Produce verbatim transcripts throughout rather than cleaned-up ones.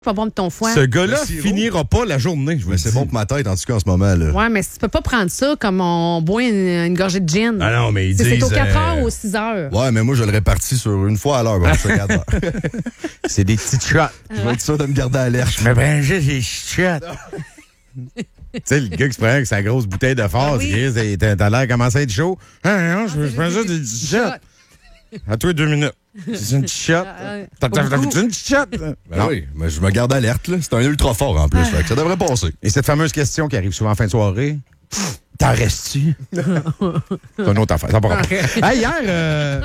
pas bon de ton foie. Ce gars-là finira pas la journée. Je Mais c'est bon pour ma tête, en tout cas, en ce moment. Là. Ouais, mais tu peux pas prendre ça comme on boit une, une gorgée de gin. Ah non, mais ils c'est, disent... c'est aux quatre heures euh... ou aux six heures. Ouais, mais moi, je le répartis sur une fois à l'heure. Bon, c'est quatre heures. C'est des petites shots. Je vais être sûr de me garder alerte. Je me prends juste des shots. Tu sais, le gars qui se prend avec sa grosse bouteille de force, Ah oui. Chris, t'as, t'as l'air commencé à être chaud. Ah non, je me prends juste des petits shots. À toi, deux minutes. C'est une petite shot. T'as, t'as, t'as fait une petite shot? Ben non. Oui, mais je me garde alerte, là. C'est un ultra fort en plus. Fait que ça devrait passer. Et cette fameuse question qui arrive souvent en fin de soirée, t'en restes-tu? C'est une autre affaire. Ça va pas rapport. Hey, hier... Euh...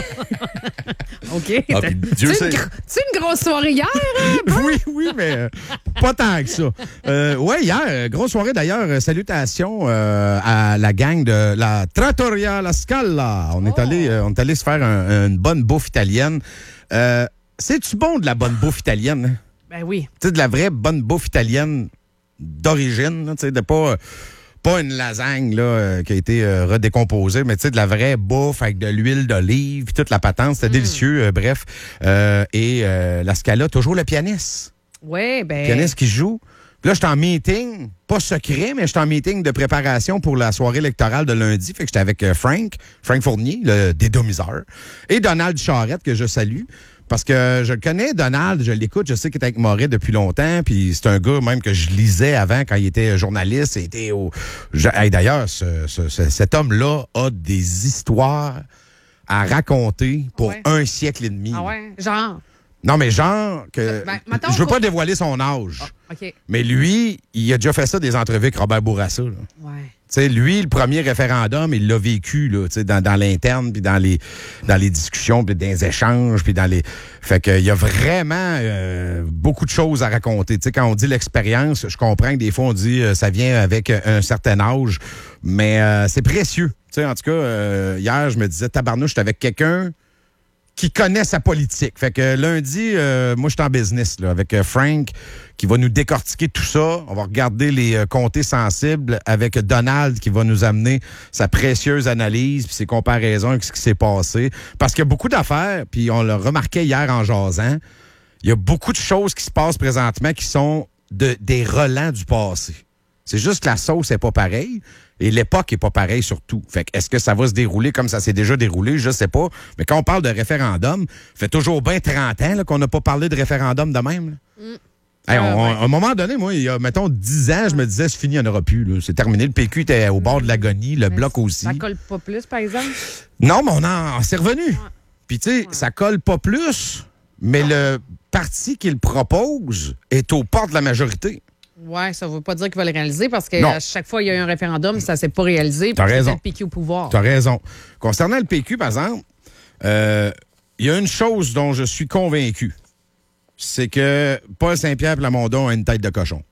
OK. Ah, puis Dieu tu sait. une, gr- tu une grosse soirée hier? Hein? oui, oui, mais euh, pas tant que ça. Euh, ouais, hier, euh, grosse soirée d'ailleurs. euh, Salutations euh, à la gang de la Trattoria La Scala. On est Oh. allé, euh, on est allé se faire un- une bonne bouffe italienne. Euh, C'est-tu bon de la bonne bouffe italienne? Hein? Ben oui. Tu sais, de la vraie bonne bouffe italienne d'origine, là, tu sais, de pas... Pas une lasagne là, euh, qui a été euh, redécomposée, mais tu sais, de la vraie bouffe avec de l'huile d'olive, puis toute la patente. C'était mm. délicieux, euh, bref. Euh, et euh, la Scala, toujours le pianiste. Oui, ben. Le pianiste qui joue. Puis là, j'étais en meeting, pas secret, mais j'étais en meeting de préparation pour la soirée électorale de lundi. Fait que j'étais avec euh, Frank, Frank Fournier, le dédomiseur, et Donald Charette, que je salue. Parce que je connais Donald, je l'écoute, je sais qu'il est avec Moret depuis longtemps, puis c'est un gars même que je lisais avant quand il était journaliste. Il était au... je... hey, d'ailleurs, ce, ce, ce, cet homme-là a des histoires à raconter pour ouais. un siècle et demi. Ah ouais? Genre. Non, mais genre, que Ben, mettons, je veux pas faut... dévoiler son âge. Oh, OK. Mais lui, il a déjà fait ça des entrevues avec Robert Bourassa. Là. Ouais. Tu sais, lui, le premier référendum, il l'a vécu là, tu sais, dans, dans l'interne, puis dans les dans les discussions, puis dans les échanges, puis dans les... Fait qu'il y a vraiment euh, beaucoup de choses à raconter. Tu sais, quand on dit l'expérience, je comprends que des fois, on dit euh, ça vient avec un certain âge, mais euh, c'est précieux. Tu sais, en tout cas, euh, hier, je me disais, tabarnouche, j'étais avec quelqu'un qui connaît sa politique. Fait que lundi, euh, moi, je suis en business là, avec euh, Frank qui va nous décortiquer tout ça. On va regarder les euh, comtés sensibles avec Donald qui va nous amener sa précieuse analyse puis ses comparaisons avec ce qui s'est passé. Parce qu'il y a beaucoup d'affaires, puis on l'a remarqué hier en jasant, il y a beaucoup de choses qui se passent présentement qui sont de, des relents du passé. C'est juste que la sauce n'est pas pareille. Et l'époque n'est pas pareille surtout. Fait que est-ce que ça va se dérouler comme ça s'est déjà déroulé? Je sais pas. Mais quand on parle de référendum, ça fait toujours bien trente ans là, qu'on n'a pas parlé de référendum de même. Mm. Hey, on, on, à un moment donné, moi, il y a, mettons, dix ans, je me disais, c'est fini, il n'y en aura plus. Là. C'est terminé. Le P Q était au bord de l'agonie, le mais Bloc aussi. Ça colle pas plus, par exemple? Non, mais on en, on s'est revenu. Ouais. Puis, tu sais, ouais. ça colle pas plus, mais le parti qu'il propose est aux portes de la majorité. Oui, ça ne veut pas dire qu'il va le réaliser parce qu'à chaque fois qu'il y a eu un référendum, ça ne s'est pas réalisé. T'as raison. Le P Q au pouvoir. T'as raison. Concernant le P Q, par exemple, euh, il y a une chose dont je suis convaincu. C'est que Paul Saint-Pierre Plamondon a une tête de cochon.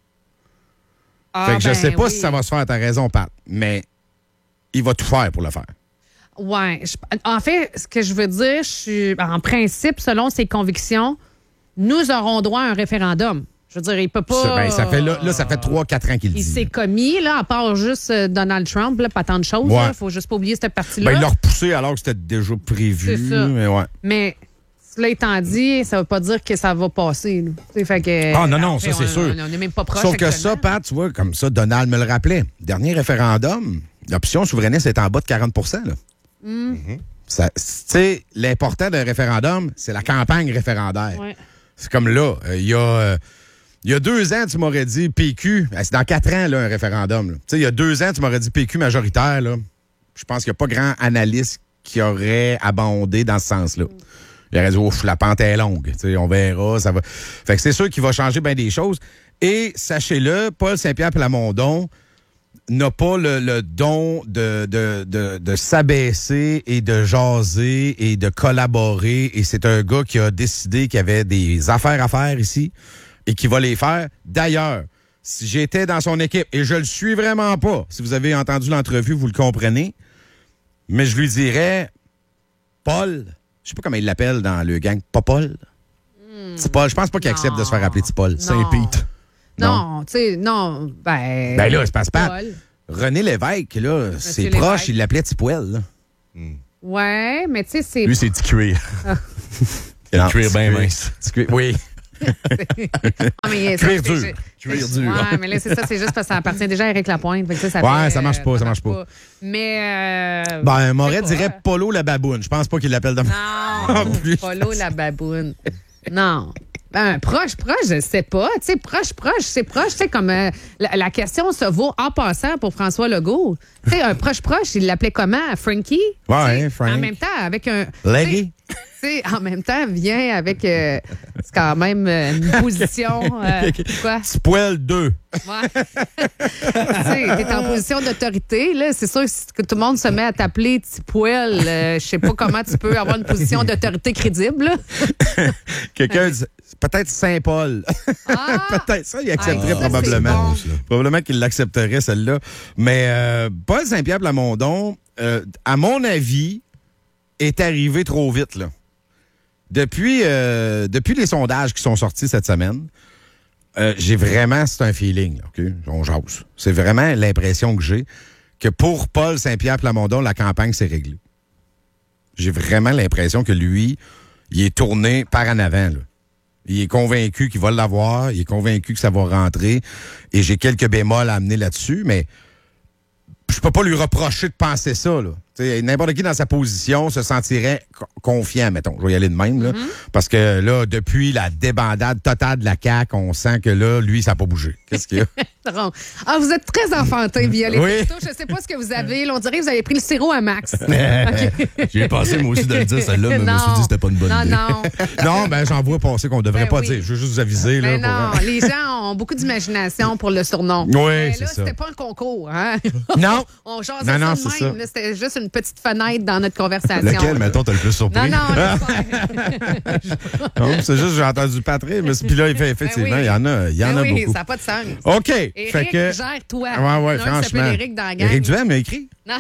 Ah, fait que ben, je sais pas oui. si ça va se faire, t'as raison, Pat, mais il va tout faire pour le faire. Oui. En fait, ce que je veux dire, je suis, en principe, selon ses convictions, nous aurons droit à un référendum. Je veux dire, il peut pas... Ça, ben, ça fait, là, là, ça fait trois quatre ans qu'il il dit. Il s'est commis, là, à part juste euh, Donald Trump, là, pas tant de choses. Il ouais. ne faut juste pas oublier cette partie-là. Ben, il l'a repoussé alors que c'était déjà prévu. C'est ça. Mais, ouais. mais cela étant dit, ça ne veut pas dire que ça va passer. Fait que, ah non, non, après, ça, c'est on, sûr. On n'est même pas proche. Sauf que ça, Pat, tu vois, comme ça, Donald me le rappelait. Dernier référendum, l'option souverainiste est en bas de quarante pour cent. Là. Mm. Mm-hmm. Ça, tu sais, l'important d'un référendum, c'est la campagne référendaire. Ouais. C'est comme là, il euh, y a... Euh, Il y a deux ans, tu m'aurais dit P Q. C'est dans quatre ans, là, un référendum. Tu sais, il y a deux ans, tu m'aurais dit P Q majoritaire. Là. Je pense qu'il n'y a pas grand analyste qui aurait abondé dans ce sens-là. Il aurait dit, ouf, la pente est longue. Tu sais, on verra, ça va. Fait que c'est sûr qu'il va changer bien des choses. Et sachez-le, Paul Saint-Pierre Plamondon n'a pas le, le don de, de, de, de s'abaisser et de jaser et de collaborer. Et c'est un gars qui a décidé qu'il y avait des affaires à faire ici. Et qui va les faire. D'ailleurs, si j'étais dans son équipe, et je le suis vraiment pas, si vous avez entendu l'entrevue, vous le comprenez, mais je lui dirais, Paul, je sais pas comment il l'appelle dans le gang, pas Paul? Mm. C'est Paul, je pense pas qu'il accepte de se faire appeler Paul. Saint-Pete. Non, tu sais, non, ben... Ben là, c'est pas pas. René Lévesque, là, c'est proche, il l'appelait Tipoel. Mm. Ouais, mais tu sais, c'est... Lui, c'est Ticuir. Il a le cuir bien mince. Oui. Ah, mais ça, Cuir c'est- dur. Cuir dur. Ouais, mais là, c'est ça, c'est juste parce que ça appartient déjà à Éric Lapointe. Fait que ça, ça Ouais, fait, ça marche pas, euh, ça marche pas. Mais. Euh, Ben, Moret je sais pas. dirait Polo la baboune. Je pense pas qu'il l'appelle de Non, plus. Polo la baboune. Non. Ben, proche, proche, je sais pas. Tu sais, proche, proche, c'est proche. Tu sais, comme euh, la, la question se vaut en passant pour François Legault. Tu sais, un proche, proche, il l'appelait comment? Frankie? Ouais, Tu sais, Frank. En même temps, avec un. Larry. Tu sais, en même temps, vient avec. euh, c'est quand même euh, une position. euh, quoi? Petit poil deux. Ouais. Tu sais, t'es en position d'autorité, là. C'est sûr que, si- que tout le monde se met à t'appeler petit poil. euh, Je sais pas comment tu peux avoir une position d'autorité crédible, là. Quelqu'un dit peut-être Saint-Paul. Ah! Peut-être ça, il accepterait Ah, ça, probablement. c'est bon. Probablement qu'il l'accepterait, celle-là. Mais euh, Paul Saint-Pierre Plamondon, euh, à mon avis, est arrivé trop vite, là. Depuis, euh, depuis les sondages qui sont sortis cette semaine, euh, j'ai vraiment, c'est un feeling, là, OK? On jase. C'est vraiment l'impression que j'ai que pour Paul Saint-Pierre Plamondon, la campagne s'est réglée. J'ai vraiment l'impression que lui, il est tourné par en avant, là. Il est convaincu qu'il va l'avoir, il est convaincu que ça va rentrer, et j'ai quelques bémols à amener là-dessus, mais je peux pas lui reprocher de penser ça, là. T'sais, n'importe qui dans sa position se sentirait co- confiant, mettons. Je vais y aller de même, là. Parce que là, depuis la débandade totale de la C A Q, on sent que là, lui, ça n'a pas bougé. Qu'est-ce qu'il y a? Drôle. Ah, vous êtes très enfantin via les Oui. photos. Je sais pas ce que vous avez. Là, on dirait que vous avez pris le sirop à max. J'ai pensé, moi aussi, de le dire, celle-là, mais je me suis dit que c'était pas une bonne non, idée. Non, Non, ben j'en vois passer qu'on devrait Ben pas oui. dire. Je veux juste vous aviser, là. Mais non, pour- les gens ont beaucoup d'imagination pour le surnom. Oui, Mais c'est là, ça. c'était pas un concours, hein? Non! On jasait Non, non, ça de c'est même. ça. Là, c'était juste une petite fenêtre dans notre conversation. Lequel, là. mettons, t'as le plus surpris? Non, non, laisse faire. Non, c'est juste, j'ai entendu Patrick, mais puis là, effectivement, il Ben oui. y en a, il y en Ben a oui, beaucoup. ça n'a pas de sens. OK. Éric, fait que. gère-toi. Ouais, ouais, Il y en a un qui franchement. s'appelle Éric dans la gang. Éric Duhem a écrit. Non.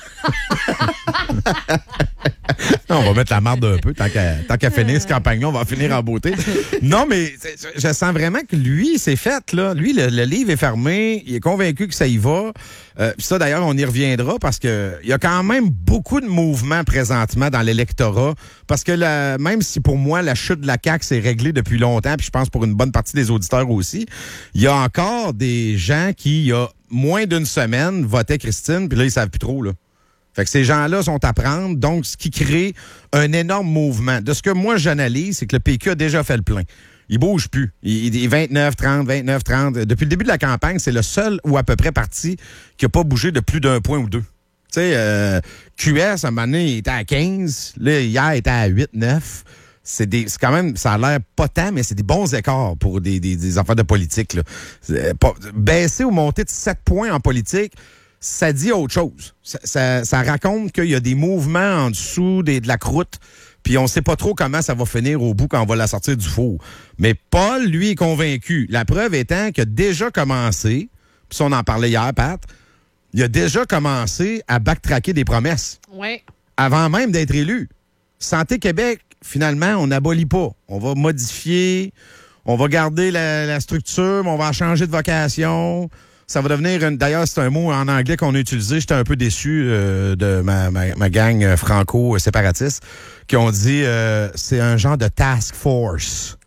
Non, on va mettre la marde un peu. Tant qu'à tant qu'à finir ce campagne-là, on va finir en beauté. Non, mais c'est- je sens vraiment que lui, c'est fait, là. Lui, le, le livre est fermé. Il est convaincu que ça y va. Euh, puis ça, d'ailleurs, on y reviendra parce que il y a quand même beaucoup de mouvements présentement dans l'électorat. Parce que la- même si pour moi, la chute de la C A Q s'est réglée depuis longtemps, puis je pense pour une bonne partie des auditeurs aussi, il y a encore des gens qui, il y a moins d'une semaine, votaient Christine, puis là, ils savent plus trop, là. Fait que ces gens-là sont à prendre, donc ce qui crée un énorme mouvement. De ce que moi j'analyse, c'est que le P Q a déjà fait le plein. Il bouge plus. Il il est vingt-neuf trente, vingt-neuf trente. Depuis le début de la campagne, c'est le seul ou à peu près parti qui n'a pas bougé de plus d'un point ou deux. Tu sais, euh, Q S, à un moment donné, il était à quinze. Là, hier, il était à huit neuf. C'est des, c'est quand même, ça a l'air pas tant, mais c'est des bons écarts pour des, des, des affaires de politique, là. C'est pas- baisser ou monter de sept points en politique, ça dit autre chose. Ça, ça, ça raconte qu'il y a des mouvements en dessous des, de la croûte, puis on sait pas trop comment ça va finir au bout quand on va la sortir du four. Mais Paul, lui, est convaincu. La preuve étant qu'il a déjà commencé, puis ça, on en parlait hier, Pat, il a déjà commencé à backtracker des promesses Oui. avant même d'être élu. Santé Québec, finalement, on n'abolit pas. On va modifier, on va garder la, la structure, mais on va en changer de vocation. Ça va devenir une... D'ailleurs, c'est un mot en anglais qu'on a utilisé. J'étais un peu déçu euh, de ma, ma, ma gang euh, franco-séparatiste qui ont dit euh, c'est un genre de task force.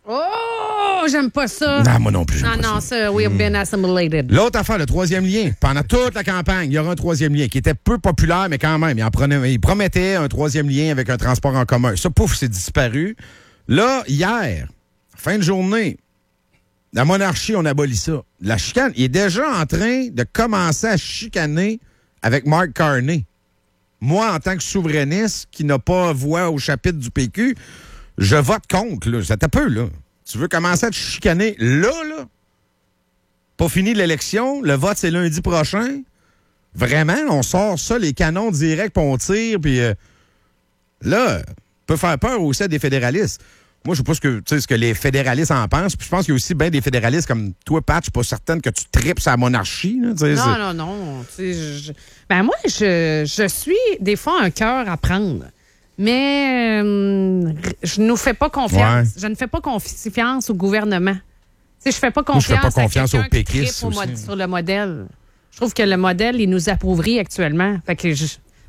Oh, j'aime pas ça. Non, moi non plus, j'aime Non, pas non, ça. ça, we have been assimilated. L'autre affaire, le troisième lien. Pendant toute la campagne, il y aura un troisième lien qui était peu populaire, mais quand même, il, en prenait, il promettait un troisième lien avec un transport en commun. Ça, pouf, c'est disparu. Là, hier, fin de journée, la monarchie, on abolit ça. La chicane, il est déjà en train de commencer à chicaner avec Mark Carney. Moi, en tant que souverainiste qui n'a pas voix au chapitre du P Q, je vote contre, là. Ça t'a peu, là. Tu veux commencer à te chicaner là, là? Pas fini l'élection, le vote c'est lundi prochain. Vraiment, on sort ça, les canons directs, puis on tire, puis euh, là, peut faire peur aussi à des fédéralistes. Moi, je sais pas ce que, tu sais, ce que les fédéralistes en pensent, puis je pense qu'il y a aussi bien des fédéralistes comme toi, Pat, je suis pas certaine que tu tripes sur la monarchie. Là, tu sais, Non, c'est- non, non. Tu sais, je- je- Ben moi, je, je suis des fois un cœur à prendre. Mais euh, je ne fais pas confiance. Ouais. Je ne fais pas confiance au gouvernement. Tu sais, je fais pas Moi, je fais confiance, pas confiance à quelqu'un aux qui péquistes tripe au aussi. mod- sur le modèle. Je trouve que le modèle, il nous appauvrit actuellement. Fait que je-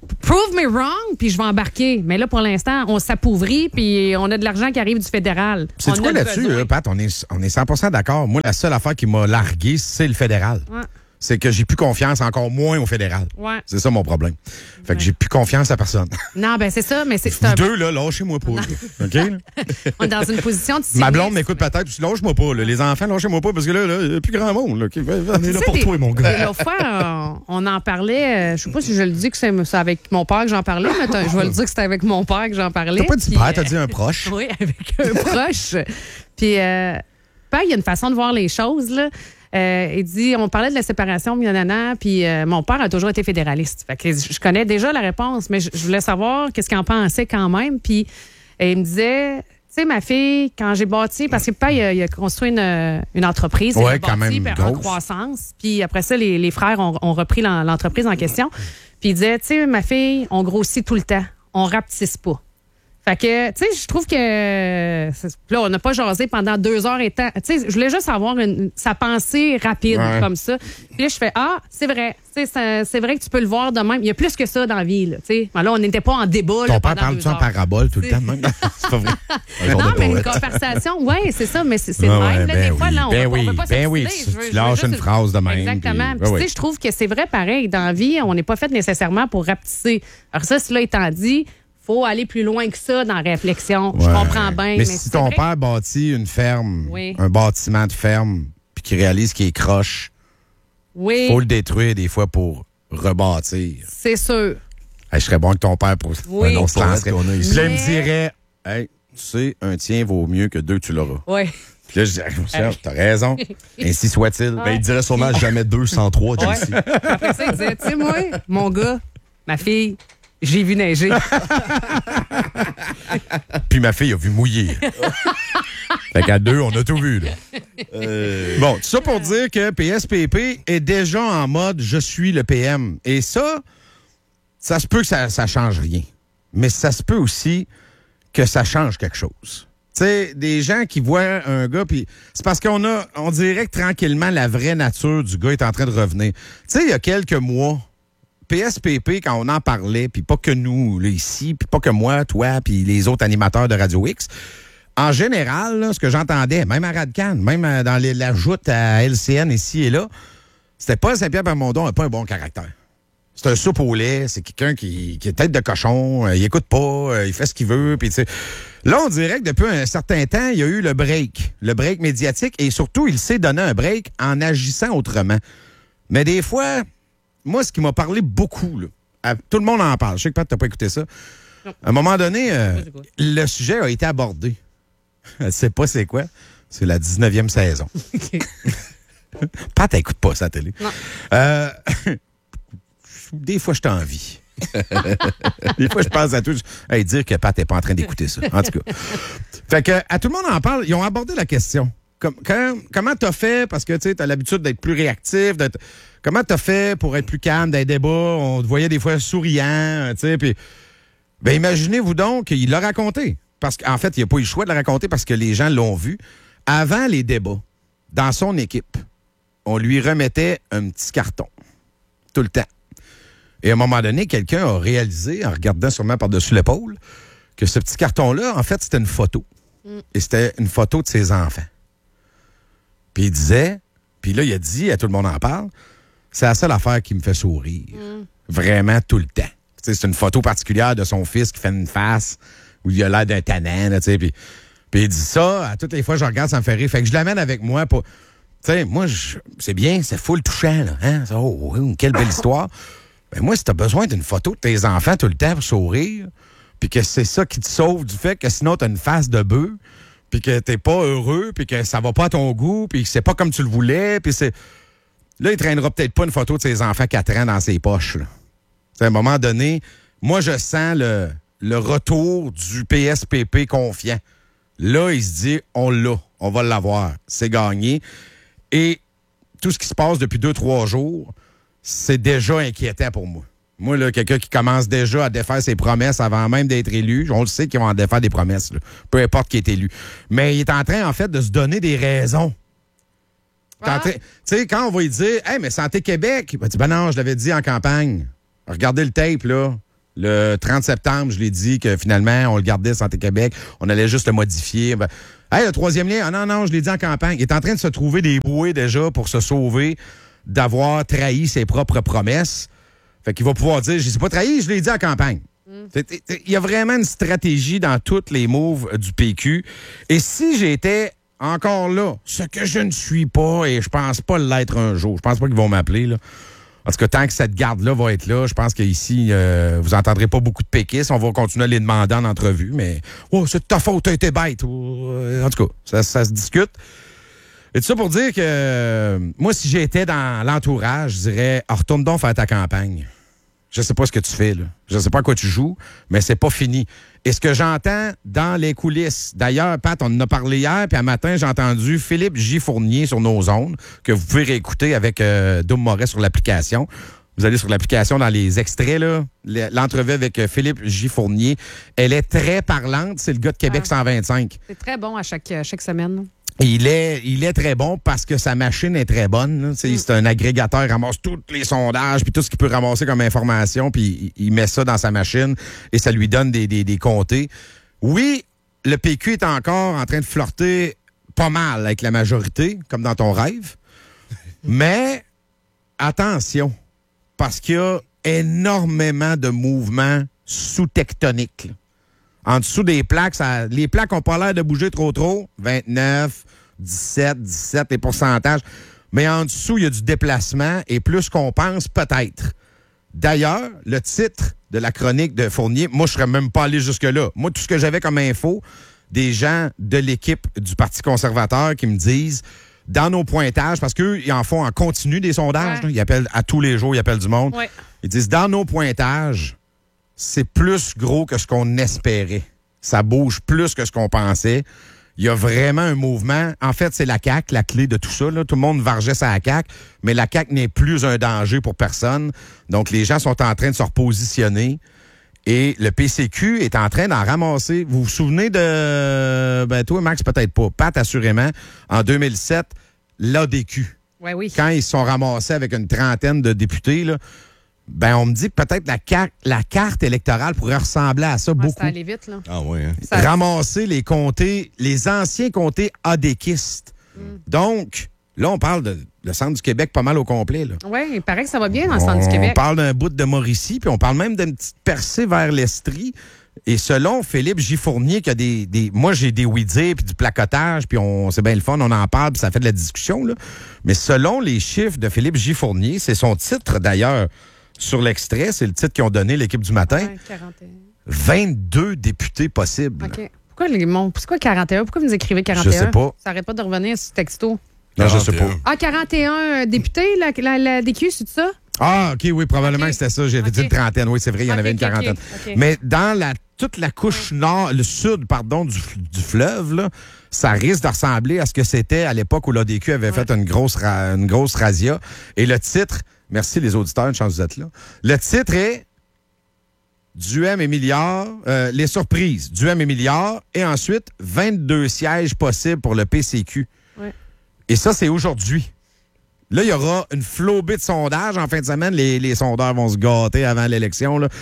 prove me wrong, puis je vais embarquer. Mais là, pour l'instant, on s'appauvrit, puis on a de l'argent qui arrive du fédéral. C'est quoi là-dessus, là, Pat? On est, on est cent pour cent d'accord. Moi, la seule affaire qui m'a largué, c'est le fédéral. Ouais. C'est que j'ai plus confiance encore moins au fédéral. Ouais. C'est ça mon problème. Fait que Ouais. j'ai plus confiance à personne. Non, ben c'est ça, mais c'est c'est Vous un... deux, là, lâchez-moi pas. là. OK? on est dans une position de Ma blonde cynisme. m'écoute peut-être, puis lâche-moi pas. Là. Les enfants, lâchez-moi pas, parce que là, il n'y a plus grand monde. Là. OK? On est là Tu pour sais, toi, mon des- gars. L'autre fois, on, on en parlait, euh, je sais pas si je le dis que c'est c'est avec mon père que j'en parlais, mais t'as- je vais le dire que c'était avec mon père que j'en parlais. T'as pas dit puis, père, t'as euh, dit un proche. Oui, avec un proche. Puis, euh, père, il y a une façon de voir les choses, là. Euh, il dit, on parlait de la séparation, nanana, puis euh, mon père a toujours été fédéraliste. Fait que je connais déjà la réponse, mais je, je voulais savoir qu'est-ce qu'il en pensait quand même. Puis euh, il me disait, tu sais, ma fille, quand j'ai bâti, parce que papa, il a, il a construit une, une entreprise, il Ouais, a quand bâti, même puis en grosse. croissance. Puis après ça, les, les frères ont, ont repris l'en- l'entreprise en question. Puis il disait, tu sais, ma fille, on grossit tout le temps, on rapetisse pas. Fait que, tu sais, je trouve que. c'est- Là, on n'a pas jasé pendant deux heures et tant. Tu sais, je voulais juste avoir une, sa pensée rapide Ouais. comme ça. Puis là, je fais, ah, c'est vrai. Tu sais, ça- c'est vrai que tu peux le voir de même. Il y a plus que ça dans la vie, là. Tu sais, Ben là, on n'était pas en débat. Ton là, père pendant parle-tu deux en heures. parabole tout le temps, même? C'est pas vrai. Un genre Non, de mais une poète. conversation, oui, c'est ça, mais c'est c'est Ouais, de même. ouais, là, ben des fois, oui, là, on ben veut pas- on oui, veut pas ben oui, s'obstiner. tu- Je veux- tu je veux lâches juste- une phrase de même, Exactement. puis- Puis, ouais, tu sais, ouais. je trouve que c'est vrai pareil. Dans la vie, on n'est pas fait nécessairement pour rapetisser. Alors ça, cela étant dit, faut aller plus loin que ça dans la réflexion. Je Ouais. comprends bien. Mais, Mais, si c'est ton vrai- père bâtit une ferme, Oui. un bâtiment de ferme, puis qu'il réalise qu'il est croche, Oui, faut le détruire des fois pour rebâtir. c'est sûr. Hey, je serais bon que ton père pour Oui. un autre Poète qu'on a ici. Puis là, il me Mais- dirait, hey, tu sais, un tien vaut mieux que deux, tu l'auras. Oui. Puis là, je dirais, Serge, t'as raison. Ainsi soit-il. Ben, il dirait sûrement jamais deux sans trois, Ouais. J C. Après ça, il disait, tu sais, moi, mon gars, ma fille, j'ai vu neiger. Puis ma fille a vu mouiller. Fait qu'à deux, on a tout vu. Là. Euh, Bon, tout ça pour dire que P S P P est déjà en mode je suis le P M. Et ça, ça se peut que ça, ça change rien. Mais ça se peut aussi que ça change quelque chose. Tu sais, des gens qui voient un gars, puis c'est parce qu'on a, on dirait que tranquillement, la vraie nature du gars est en train de revenir. Tu sais, il y a quelques mois, P S P P, quand on en parlait, puis pas que nous, là, ici, puis pas que moi, toi, puis les autres animateurs de Radio X, en général, là, ce que j'entendais, même à Radcan, même à- dans les- la joute à L C N ici et là, c'était pas Saint-Pierre Plamondon n'a pas un bon caractère. C'est un soupe au lait, c'est quelqu'un qui, qui est tête de cochon, euh, il écoute pas, euh, il fait ce qu'il veut, puis tu sais. Là, on dirait que depuis un certain temps, il y a eu le break, le break médiatique, et surtout, il s'est donné un break en agissant autrement. Mais des fois, moi, ce qui m'a parlé beaucoup, là, à- tout le monde en parle, je sais que Pat, t'as pas écouté ça. À un moment donné, euh, c'est quoi? le sujet a été abordé. Elle sait pas c'est quoi. C'est la dix-neuvième saison. Pat, t'écoutes pas ça à la télé. Non. Euh, des fois, je t'envie. Des fois, je pense à tout. je- Hey, dire que Pat n'est pas en train d'écouter ça. En tout cas. Fait que, à tout le monde en parle. Ils ont abordé la question. Comme, quand- comment t'as fait, parce que tu as l'habitude d'être plus réactif, d'être, comment t'as fait pour être plus calme dans les débats? On te voyait des fois souriant, tu sais, puis ben imaginez-vous donc qu'il l'a raconté. Parce qu'en fait, il n'a pas eu le choix de le raconter parce que les gens l'ont vu. Avant les débats, dans son équipe, on lui remettait un petit carton. Tout le temps. Et à un moment donné, quelqu'un a réalisé, en regardant sûrement par-dessus l'épaule, que ce petit carton-là, en fait, c'était une photo. Et c'était une photo de ses enfants. Puis il disait, puis là, il a dit, à tout le monde en parle, c'est la seule affaire qui me fait sourire. Vraiment tout le temps. Tu sais, c'est une photo particulière de son fils qui fait une face où il a l'air d'un tannant, là, tu sais, puis, puis il dit ça, à toutes les fois que je regarde, ça me fait rire. Fait que je l'amène avec moi pour... Tu sais, moi, je- c'est bien, c'est full touchant, là. Hein? Oh, oui, quelle belle histoire. Ben moi, si t'as besoin d'une photo de tes enfants tout le temps pour sourire, puis que c'est ça qui te sauve du fait que sinon t'as une face de bœuf, puis que t'es pas heureux, puis que ça va pas à ton goût, puis que c'est pas comme tu le voulais, puis c'est... Là, il traînera peut-être pas une photo de ses enfants quatre ans dans ses poches, là. À un moment donné, moi, je sens le, le retour du P S P P confiant. Là, il se dit, on l'a, on va l'avoir, c'est gagné. Et tout ce qui se passe depuis deux, trois jours, c'est déjà inquiétant pour moi. Moi, là, quelqu'un qui commence déjà à défaire ses promesses avant même d'être élu, on le sait qu'ils vont en défaire des promesses, là, peu importe qui est élu. Mais il est en train, en fait, de se donner des raisons. Ah. Tu sais, quand on va lui dire, hey, mais Santé Québec, il va dire, ben non, je l'avais dit en campagne. Regardez le tape, là. Le trente septembre, je l'ai dit que finalement, on le gardait Santé Québec. On allait juste le modifier. Ben, hey, le troisième lien, ah non, non, je l'ai dit en campagne. Il est en train de se trouver des bouées déjà pour se sauver d'avoir trahi ses propres promesses. Fait qu'il va pouvoir dire, je ne les ai pas trahi, je l'ai dit en campagne. Mm. Il y a vraiment une stratégie dans toutes les moves du P Q. Et si j'étais encore là, ce que je ne suis pas, et je pense pas l'être un jour, je pense pas qu'ils vont m'appeler, là. En tout cas, tant que cette garde-là va être là, je pense qu'ici, euh, vous n'entendrez pas beaucoup de péquistes. On va continuer à les demander en entrevue, mais « Oh, c'est de ta faute, t'as été bête. Oh, » En tout cas, ça, ça se discute. Et tout ça pour dire que euh, moi, si j'étais dans l'entourage, je dirais « Retourne donc faire ta campagne. » Je sais pas ce que tu fais, là. Je sais pas à quoi tu joues, mais c'est pas fini. Et ce que j'entends dans les coulisses, d'ailleurs, Pat, on en a parlé hier, puis un matin, j'ai entendu Philippe J. Fournier sur nos ondes, que vous pouvez réécouter avec euh, Dom Moret sur l'application. Vous allez sur l'application dans les extraits, là, l'entrevue avec euh, Philippe J. Fournier. Elle est très parlante. C'est le gars de Québec ah. cent vingt-cinq. C'est très bon à chaque, à chaque semaine. Il est, il est très bon parce que sa machine est très bonne. Mm. C'est un agrégateur, il ramasse tous les sondages, puis tout ce qu'il peut ramasser comme information, puis il, il met ça dans sa machine et ça lui donne des, des, des comtés. Oui, le P Q est encore en train de flirter pas mal avec la majorité, comme dans ton rêve. Mais attention, parce qu'il y a énormément de mouvements sous-tectoniques, là. En dessous des plaques, ça, les plaques n'ont pas l'air de bouger trop trop. vingt-neuf, dix-sept, dix-sept, les pourcentages. Mais en dessous, il y a du déplacement et plus qu'on pense, peut-être. D'ailleurs, le titre de la chronique de Fournier, moi, je ne serais même pas allé jusque-là. Moi, tout ce que j'avais comme info, des gens de l'équipe du Parti conservateur qui me disent, dans nos pointages, parce qu'eux, ils en font en continu des sondages. Ouais. Là, ils appellent à tous les jours, ils appellent du monde. Ouais. Ils disent, dans nos pointages, c'est plus gros que ce qu'on espérait. Ça bouge plus que ce qu'on pensait. Il y a vraiment un mouvement. En fait, c'est la C A Q, la clé de tout ça, là. Tout le monde vargeait ça à la C A Q, mais la C A Q n'est plus un danger pour personne. Donc, les gens sont en train de se repositionner. Et le P C Q est en train d'en ramasser. Vous vous souvenez de... Ben, toi, Max, peut-être pas. Pat, assurément, en deux mille sept, l'A D Q. Ouais, oui. Quand ils se sont ramassés avec une trentaine de députés, là, ben, on me dit que peut-être la carte, la carte électorale pourrait ressembler à ça ouais, beaucoup. Ça allait vite, là. Ah oui, hein? Ça... Ramasser les comtés, les anciens comtés adéquistes. Mm. Donc, là, on parle de le centre du Québec pas mal au complet, là. Oui, il paraît que ça va bien dans le centre on, du Québec. On parle d'un bout de Mauricie, puis on parle même d'une petite percée vers l'Estrie. Et selon Philippe J. Fournier, qui a des, des moi, j'ai des oui-dire, puis du placotage, puis on, c'est bien le fun, on en parle, puis ça fait de la discussion, là. Mais selon les chiffres de Philippe J. Fournier, c'est son titre, d'ailleurs, sur l'extrait, c'est le titre qu'ils ont donné l'équipe du matin. Ouais, quarante et un. vingt-deux députés possibles. OK. Pourquoi, les, mon, pourquoi quarante et un? Pourquoi vous nous écrivez quarante et un? Je sais pas. Ça n'arrête pas de revenir sur ce texto. Non, je sais pas. Ah, quarante et un députés, la, la, la D Q, c'est ça? Ah, OK, oui, probablement okay. que c'était ça. J'avais okay. dit une trentaine. Oui, c'est vrai, il y en okay, avait une okay, quarantaine. okay. Mais dans la, toute la couche nord, le sud, pardon, du, du fleuve, là, ça risque de ressembler à ce que c'était à l'époque où l'A D Q avait ouais. fait une grosse, une grosse razzia. Et le titre... Merci les auditeurs, une chance que vous êtes là. Le titre est Duhem et Milliard, euh, les surprises, Duhem et Milliard, et ensuite vingt-deux sièges possibles pour le P C Q. Ouais. Et ça, c'est aujourd'hui. Là, il y aura une flobée de sondages en fin de semaine. Les, les sondeurs vont se gâter avant l'élection, là.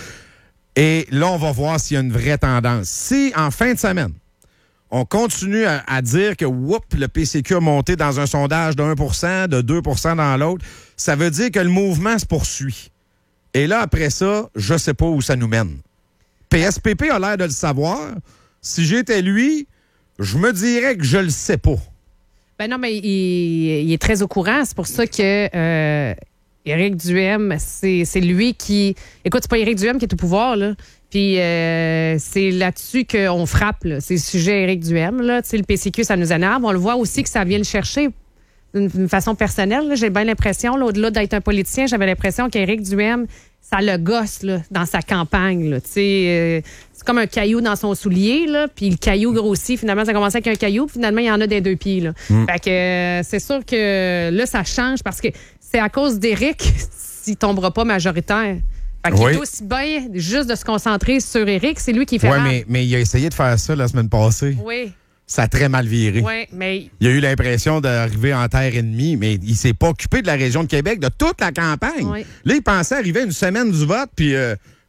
Et là, on va voir s'il y a une vraie tendance. Si, en fin de semaine, on continue à, à dire que whoop, le P C Q a monté dans un sondage de un pour cent, de deux pour cent dans l'autre, ça veut dire que le mouvement se poursuit. Et là, après ça, je sais pas où ça nous mène. P S P P a l'air de le savoir. Si j'étais lui, je me dirais que je le sais pas. Ben non, mais il, il est très au courant. C'est pour ça que euh, Éric Duhem, c'est, c'est lui qui... Écoute, c'est pas Éric Duhem qui est au pouvoir, là. Puis euh, c'est là-dessus qu'on frappe, là. C'est le sujet Éric Duhem, là. Tu sais, le P C Q, ça nous énerve. On le voit aussi que ça vient le chercher d'une, d'une façon personnelle, là. J'ai bien l'impression, là, au-delà d'être un politicien, j'avais l'impression qu'Éric Duhem, ça le gosse, là, dans sa campagne, là. Tu sais, euh, c'est comme un caillou dans son soulier, là. Puis le caillou grossit. Finalement, ça commençait avec un caillou. Puis finalement, il y en a des deux pieds, là. Mm. Fait que euh, c'est sûr que là, ça change parce que c'est à cause d'Éric s'il tombera pas majoritaire. Fait qu'il oui. est aussi bien juste de se concentrer sur Éric. C'est lui qui fait Oui, mal. mais, mais il a essayé de faire ça la semaine passée. Oui. Ça a très mal viré. Oui, mais... Il a eu l'impression d'arriver en terre ennemie, mais il s'est pas occupé de la région de Québec, de toute la campagne. Oui. Là, il pensait arriver une semaine du vote, puis euh,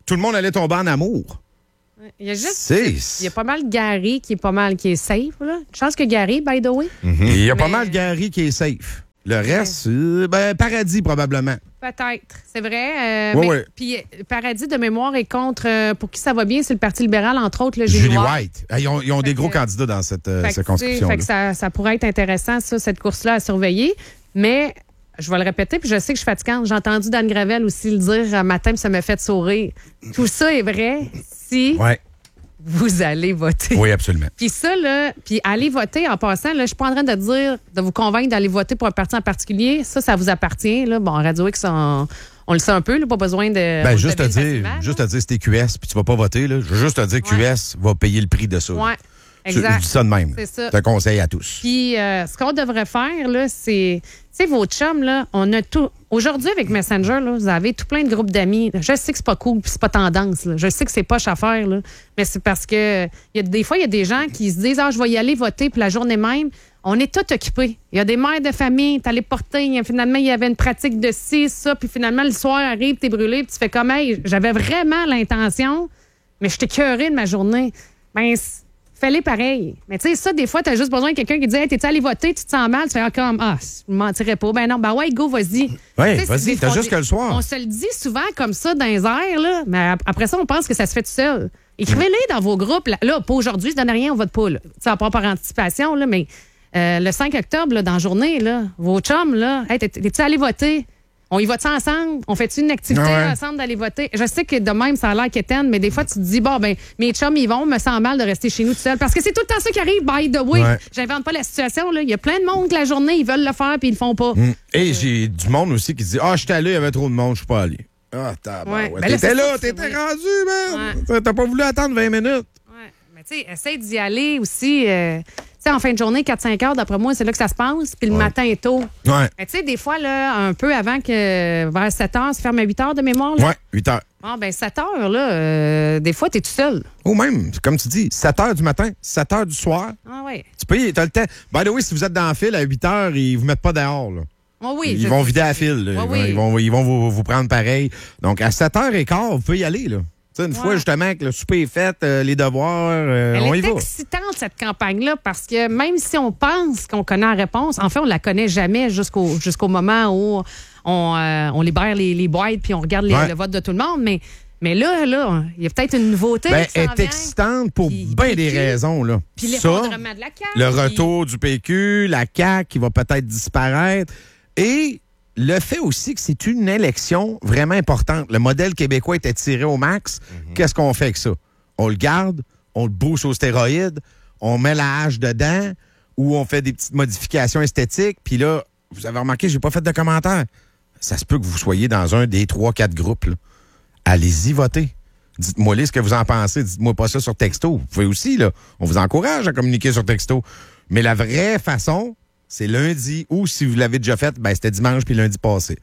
tout le monde allait tomber en amour. Il y a juste. C'est... Il y a pas mal Gary qui est pas mal, qui est safe, là. Je pense que Gary, by the way. Mm-hmm. Il y a Mais... pas mal Gary qui est safe. Le reste, euh, ben, Paradis, probablement. Peut-être, c'est vrai. Euh, oui, mais, oui. Puis Paradis, de mémoire, est contre, euh, pour qui ça va bien, c'est le Parti libéral, entre autres, le Julie, Julie White. White. Ah, ils ont, ils ont des que, gros candidats dans cette euh, fait circonscription. Fait que ça, ça pourrait être intéressant, ça, cette course-là, à surveiller. Mais je vais le répéter, puis je sais que je suis fatigante. J'ai entendu Dan Gravel aussi le dire un matin, puis ça m'a fait sourire. Tout ça est vrai si Ouais. vous allez voter. Oui, absolument. Puis ça, là, puis aller voter en passant, là, je suis pas en train de dire, de vous convaincre d'aller voter pour un parti en particulier. Ça, ça vous appartient. Là. Bon, Radio X, on, on le sait un peu, là, pas besoin de. Ben, juste te le dire, facilement, juste te dire, si t'es Q S puis tu vas pas voter, là, je veux juste te dire que Q S va payer le prix de ça. Oui, Je, exact. je dis ça de même. C'est ça. C'est un conseil à tous. Puis, euh, ce qu'on devrait faire, là, c'est. Tu sais, vos chums, là, on a tout. Aujourd'hui, avec Messenger, là, vous avez tout plein de groupes d'amis. Je sais que c'est pas cool, puis c'est pas tendance. Là. Je sais que c'est poche à faire, là. Mais c'est parce que y a, des fois, il y a des gens qui se disent ah, je vais y aller voter, puis la journée même, on est tout occupés. Il y a des mères de famille, t'allais porter, y a, finalement, il y avait une pratique de ci, ça, puis finalement, le soir arrive, t'es brûlé, puis tu fais comme, hey, j'avais vraiment l'intention, mais je t'ai cœuré de ma journée. Ben, fais-les pareil. Mais tu sais, ça, des fois, t'as juste besoin de quelqu'un qui dit hey, t'es-tu allé voter, tu te sens mal, tu fais ah, comme ah, je mentirais pas. Ben non, ben ouais, go, vas-y. Oui, Tu sais, vas-y, c'est- t'as on- juste que le soir. On se le dit souvent comme ça dans les airs, là, mais ap- après ça, on pense que ça se fait tout seul. Écrivez-les dans vos groupes. Là, là pas aujourd'hui, je donne rien, on vote pas. Là. Tu sais, à part par anticipation, là, mais euh, le cinq octobre, là, dans la journée, là, vos chums, là, hey, t'es- t'es-tu allé voter? On y va-tu ensemble? On fait-tu une activité Ah ouais. ensemble d'aller voter? Je sais que de même, ça a l'air quétaine, mais des fois, tu te dis, bon, ben, mes chums, ils vont, me sent mal de rester chez nous tout seul. Parce que c'est tout le temps ça qui arrive, by the way. Ouais. J'invente pas la situation, là. Il y a plein de monde que la journée, ils veulent le faire, puis ils le font pas. Hum. Et j'ai du monde aussi qui dit ah, je suis allé, il y avait trop de monde, je suis pas allé. Ah, t'as Ouais. ouais. Ben là, T'étais c'est là, ça, t'étais c'est- rendu, man. T'as pas voulu attendre vingt minutes. Ouais. Mais tu sais, essaye d'y aller aussi. euh, tu sais, en fin de journée, quatre cinq heures, d'après moi, c'est là que ça se passe. Puis le matin est tôt. Ouais. Mais tu sais, des fois, là, un peu avant que vers sept heures, ça ferme à huit heures de mémoire. Là. Ouais, huit heures. Bon, ben sept heures, là, euh, des fois, t'es tout seul. Ou même, comme tu dis, sept heures du matin, sept heures du soir. Ah ouais. Tu peux y, t'as le temps. By the way, si vous êtes dans le fil à huit heures, ils vous mettent pas dehors, là. Oh oui. Ils je- vont vider la file. là. Ouais, ils, vont, oui. ils vont, ils vont vous, vous prendre pareil. Donc, à sept heures quinze, vous pouvez y aller, là. Tu sais, une Ouais. fois, justement, que le souper est fait, euh, les devoirs, euh, Elle on y est va. excitante, cette campagne-là, parce que même si on pense qu'on connaît la réponse, en fait, on la connaît jamais jusqu'au jusqu'au moment où on, euh, on libère les, les boîtes puis on regarde les- Ouais. le vote de tout le monde. Mais, mais là, là, il y a peut-être une nouveauté Ben, qui elle s'en est vient. excitante pour Puis- bien puis- des puis- raisons, là. Puis Ça, l'effondrement de la C A Q. le puis- retour du P Q, la C A Q qui va peut-être disparaître et le fait aussi que c'est une élection vraiment importante. Le modèle québécois était tiré au max. Qu'est-ce qu'on fait avec ça? On le garde, on le booste aux stéroïdes, on met la hache dedans ou on fait des petites modifications esthétiques. Puis là, vous avez remarqué, j'ai pas fait de commentaires. Ça se peut que vous soyez dans un des trois, quatre groupes. Là. Allez-y voter. Dites-moi les ce que vous en pensez. Dites-moi pas ça sur texto. Vous pouvez aussi, là. On vous encourage à communiquer sur texto. Mais la vraie façon, c'est lundi ou si vous l'avez déjà fait, ben c'était dimanche puis lundi passé.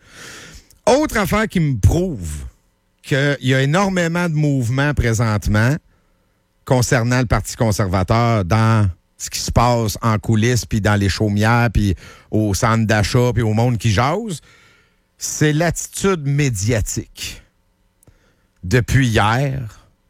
Autre affaire qui me prouve qu'il y a énormément de mouvements présentement concernant le Parti conservateur dans ce qui se passe en coulisses puis dans les chaumières puis au centre d'achat puis au monde qui jase, c'est l'attitude médiatique. Depuis hier,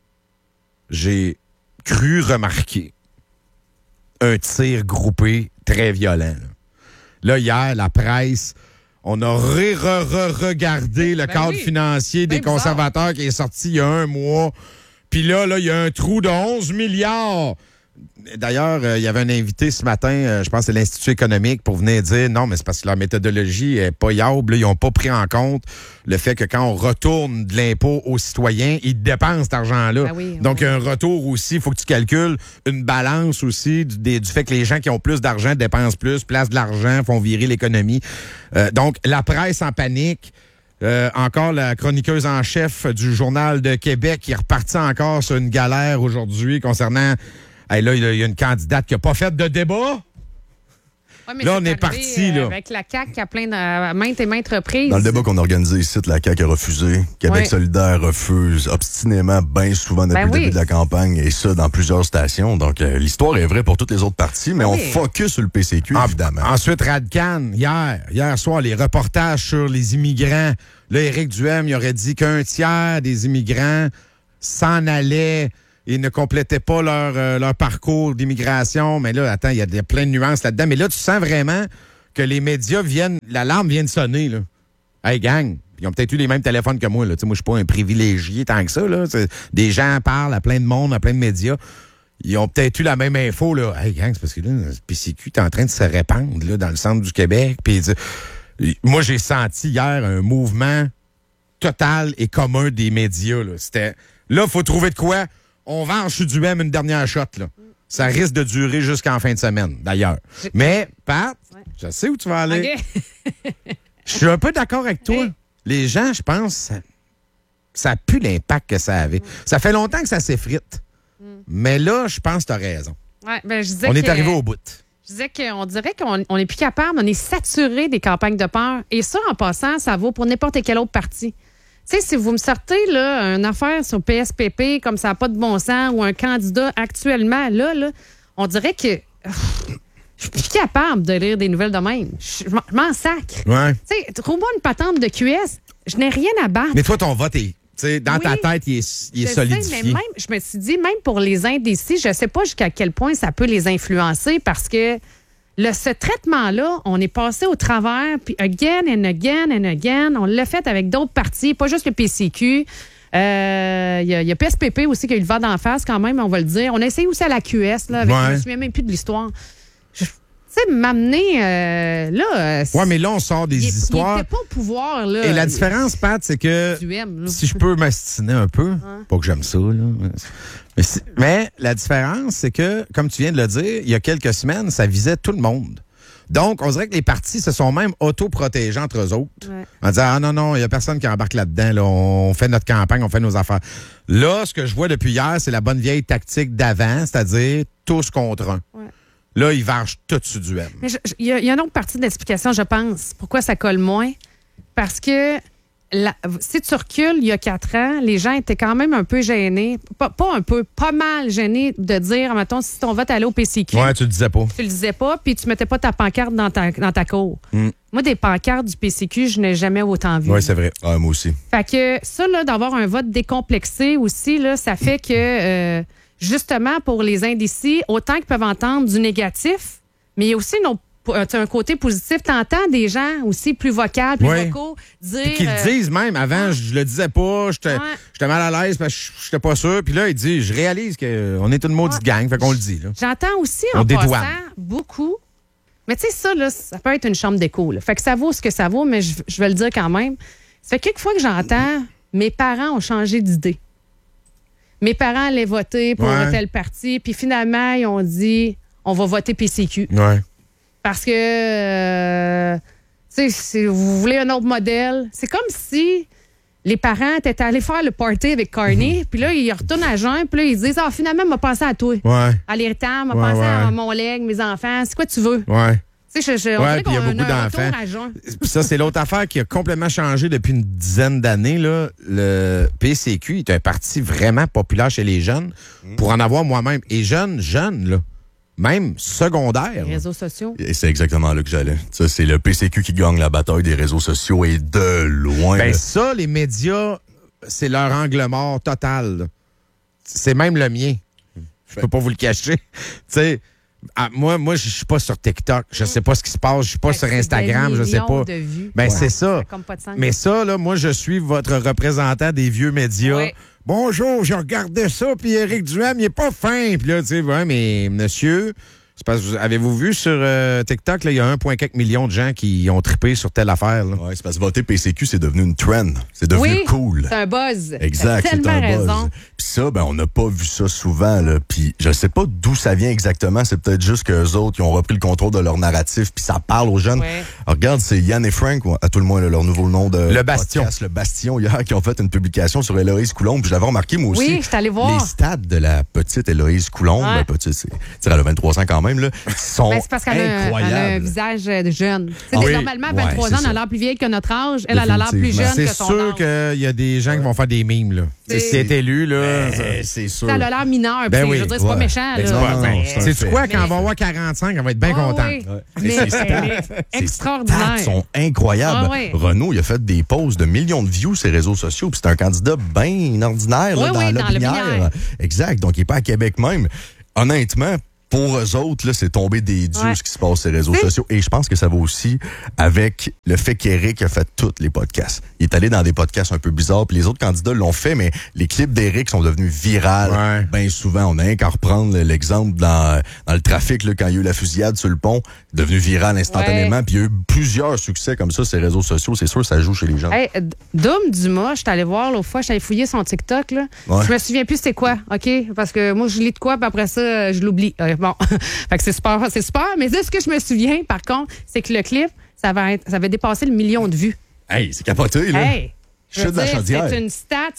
j'ai cru remarquer un tir groupé très violent. Là, là hier, la presse, on a re-re-re-regardé le Ben cadre oui. financier des Ben bizarre. conservateurs qui est sorti il y a un mois. Puis là, là, il y a un trou de onze milliards. D'ailleurs, euh, il y avait un invité ce matin, euh, je pense que c'est l'Institut économique, pour venir dire non, mais c'est parce que leur méthodologie n'est pas yable. Là, ils n'ont pas pris en compte le fait que quand on retourne de l'impôt aux citoyens, ils dépensent cet argent-là. Ben oui, Donc, oui. il y a un retour aussi. Il faut que tu calcules une balance aussi du, des- du fait que les gens qui ont plus d'argent dépensent plus, placent de l'argent, font virer l'économie. Euh, donc, la presse en panique. Euh, encore la chroniqueuse en chef du Journal de Québec qui est repartie encore sur une galère aujourd'hui concernant... Hey, là, il y a une candidate qui n'a pas fait de débat. Ouais, mais là, c'est on est arrivé, parti, euh, là. Avec la C A Q qui a plein de, à maintes et maintes reprises. Dans le débat qu'on a organisé ici, la C A Q a refusé. Québec Oui. solidaire refuse obstinément bien souvent depuis Ben le oui. début de la campagne, et ça dans plusieurs stations. Donc, euh, l'histoire est vraie pour toutes les autres parties, mais Ah on oui. focus sur le P C Q, En- évidemment. Ensuite, Radcan, hier, hier soir, les reportages sur les immigrants. Là, Éric Duhem, il aurait dit qu'un tiers des immigrants s'en allaient et ne complétaient pas leur, euh, leur parcours d'immigration. Mais là, attends, il y a des- plein de nuances là-dedans. Mais là, tu sens vraiment que les médias viennent, l'alarme vient de sonner, là. Hey, gang, ils ont peut-être eu les mêmes téléphones que moi, là. Tu sais, moi, je suis pas un privilégié tant que ça, là. C'est- Des gens parlent à plein de monde, à plein de médias. Ils ont peut-être eu la même info, là. Hey, gang, c'est parce que là, le P C Q est en train de se répandre, là, dans le centre du Québec. Puis, euh, moi, j'ai senti hier un mouvement total et commun des médias, là. C'était, là, faut trouver de quoi. On vend en du même une dernière shot, là. Ça risque de durer jusqu'en fin de semaine, d'ailleurs. Mais, Pat, Ouais. je sais où tu vas aller. OK. Je suis un peu d'accord avec toi. Hey. Les gens, je pense, ça, ça a plus l'impact que ça avait. Ça fait longtemps que ça s'effrite. Mais là, je pense que tu as raison. Ouais, ben, je disais On est que- arrivé au bout. Je disais qu'on dirait qu'on on est plus capable, on est saturé des campagnes de peur. Et ça, en passant, ça vaut pour n'importe quel autre parti. Tu sais, si vous me sortez là, une affaire sur P S P P comme ça n'a pas de bon sens ou un candidat actuellement, là, là on dirait que pff, je suis plus capable de lire des nouvelles de même. Je je m'en- je m'en sacre. Ouais. Tu sais, trouve-moi une patente de Q S, je n'ai rien à battre. Mais toi, ton vote est. Tu sais, dans Oui. ta tête, il est, il est Je sais, solidifié. mais même, je me suis dit, même pour les indécis, je ne sais pas jusqu'à quel point ça peut les influencer parce que le, ce traitement-là, on est passé au travers, puis again and again and again, on l'a fait avec d'autres partis, pas juste le P C Q. Euh, Il y, a- il y a P S P P aussi qui a eu le vent d'en face quand même, on va le dire. On a essayé aussi à la Q S, là, avec, Ouais. je me souviens même plus de l'histoire. Je- Tu sais, m'amener, euh, là... euh, Ouais, mais là, on sort des il, il histoires. était pas au pouvoir, là. Et la différence, Pat, c'est que Du M, là. si je peux m'astiner un peu, pas que j'aime ça, là. Mais, si- mais la différence, c'est que, comme tu viens de le dire, il y a quelques semaines, ça visait tout le monde. Donc, on dirait que les partis se sont même auto-protégés entre eux autres. Ouais. En disant, ah non, non, il n'y a personne qui embarque là-dedans. Là. On fait notre campagne, on fait nos affaires. Là, ce que je vois depuis hier, c'est la bonne vieille tactique d'avant, c'est-à-dire tous contre un. Ouais. Là, ils vargent tout dessus du M. Mais je- je- il y, a- il y a une autre partie de l'explication, je pense. Pourquoi ça colle moins? Parce que la- si tu recules, il y a quatre ans, les gens étaient quand même un peu gênés. Pas, pas un peu, pas mal gênés de dire, mettons, si ton vote allait au P C Q, Ouais, tu le disais pas. tu le disais pas, puis tu mettais pas ta pancarte dans ta, dans ta cour. Mm. Moi, des pancartes du P C Q, je n'ai jamais autant vu. Oui, c'est vrai. Ah, moi aussi. Fait que ça, là, d'avoir un vote décomplexé aussi, là, ça fait que, euh, justement, pour les indécis, autant qu'ils peuvent entendre du négatif, mais il y a aussi une autre- euh, tu sais, un côté positif. T'entends des gens aussi plus vocaux, plus Ouais. vocaux, dire... Puis qu'ils euh, le disent même. Avant, je le disais pas, j'étais Ouais. j'étais mal à l'aise parce que j'étais pas sûr. Puis là, il dit, je réalise qu'on est une maudite Ouais. gang, fait qu'on le dit. Là. J'entends aussi, On en dédouane. passant, beaucoup... Mais tu sais, ça, là, ça peut être une chambre d'écho. là. Fait que ça vaut ce que ça vaut, mais je, je vais le dire quand même. Ça fait quelques fois que j'entends, mes parents ont changé d'idée. Mes parents allaient voter pour Ouais. tel parti, puis finalement, ils ont dit, on va voter P C Q. Ouais. Parce que, euh, tu sais, si vous voulez un autre modèle, c'est comme si les parents étaient allés faire le party avec Carney, puis là, ils retournent à jeun, puis là, ils disent, ah, finalement, m'a pensé à toi. Ouais. À l'héritage, m'a Ouais, pensé à ouais. mon leg, mes enfants, c'est quoi tu veux? Ouais. Tu sais, je, je, on Ouais, dirait puis il y a qu'on beaucoup un retour d'enfants. à jeun. Puis ça, c'est l'autre affaire qui a complètement changé depuis une dizaine d'années. Là. Le P C Q est un parti vraiment populaire chez les jeunes, pour en avoir moi-même. Et jeunes, jeunes, là, même secondaire. Les là. réseaux sociaux. Et c'est exactement là que j'allais. Ça, c'est le P C Q qui gagne la bataille des réseaux sociaux et de loin. Ben là. ça, les médias, c'est leur angle mort total. là. C'est même le mien. Je peux pas vous le cacher. Tu sais, ah, moi, moi, je suis pas sur TikTok. Je sais pas ce qui se passe. Je suis pas Fait que sur c'est Instagram. des Je sais millions pas. de vues. Ben, Ouais. c'est ça. Ça a comme pas de sens. Mais ça, là, moi, je suis votre représentant des vieux médias. Ouais. Bonjour, je regardais ça, puis Éric Duhem, il est pas fin. Puis là, tu sais, ouais, mais monsieur, c'est parce que vous- avez-vous vu sur euh, TikTok, là, il y a un virgule quatre million de gens qui ont trippé sur telle affaire. Là. Ouais, c'est parce que voter P C Q, c'est devenu une trend. C'est devenu Oui, cool. c'est un buzz. Exact, T'as c'est tellement un buzz. raison. Puis ça, ben, on n'a pas vu ça souvent. Là. Puis je sais pas d'où ça vient exactement. C'est peut-être juste qu'eux autres, ils ont repris le contrôle de leur narratif, puis ça parle aux jeunes. Ouais. Alors, regarde, c'est Yann et Frank, ou à tout le moins, là, leur nouveau nom de Le Bastion. podcast, Le Bastion, hier, qui ont fait une publication sur Héloïse Coulombe. Puis je l'avais remarqué, moi aussi. Oui, je suis allée voir. Les stades de la petite Héloïse Coulombe, Ouais. ben, petite, c'est, tu sais, elle a vingt-trois ans quand même. même, là, sont Ben, c'est parce qu'elle a, un- incroyables. elle a un visage de jeune. Tu sais, Ah oui. normalement, à Ouais, vingt-trois c'est ans, elle ça. a l'air plus vieille que notre âge. Elle, elle a l'air plus Définitivement. jeune C'est que son sûr âge. qu'il y a des gens qui vont faire des mimes, là. C'est- Si c'est élu, là. ça- Eh, c'est sûr. Ça, elle a l'air mineure. Ben puis oui, je veux dire, c'est pas ouais. méchant. Ben, là. c'est pas- non, ben, non, c'est un sais-tu fait. quoi? Quand Mais- elle va avoir quarante-cinq, elle va être bien Ah contente. oui. Ouais. Mais Ses elle stats, est ses extraordinaire. stats sont incroyables. Ah ouais. Renaud, il a fait des posts de millions de views sur les réseaux sociaux, puis c'est un candidat bien ordinaire là, Oui, dans oui, la dans le binière. binière. Exact, donc il n'est pas à Québec même. Honnêtement, pour eux autres, là, c'est tombé des dieux Ouais. ce qui se passe sur les réseaux Oui. sociaux. Et je pense que ça va aussi avec le fait qu'Éric a fait tous les podcasts. Il est allé dans des podcasts un peu bizarres, puis les autres candidats l'ont fait, mais les clips d'Éric sont devenus virales Ouais. bien souvent. On a rien qu'à reprendre l'exemple dans, dans le trafic, là, quand il y a eu la fusillade sur le pont, devenu viral instantanément, Ouais. puis il y a eu plusieurs succès comme ça sur les réseaux sociaux. C'est sûr, ça joue chez les gens. Hey, D- Dom Dumas, je suis allée voir l'autre fois, je suis allée fouiller son TikTok. Là. Ouais. Je me souviens plus c'est quoi, OK? Parce que moi, je lis de quoi, puis après ça, euh, je l'oublie. Euh, bon, fait que c'est super, c'est super. Mais de ce que je me souviens, par contre, c'est que le clip, ça va, être, ça va dépasser le million de vues. Hey, c'est capoté, là. Hey! Je veux Chute de la dire, chaudière. c'est une stat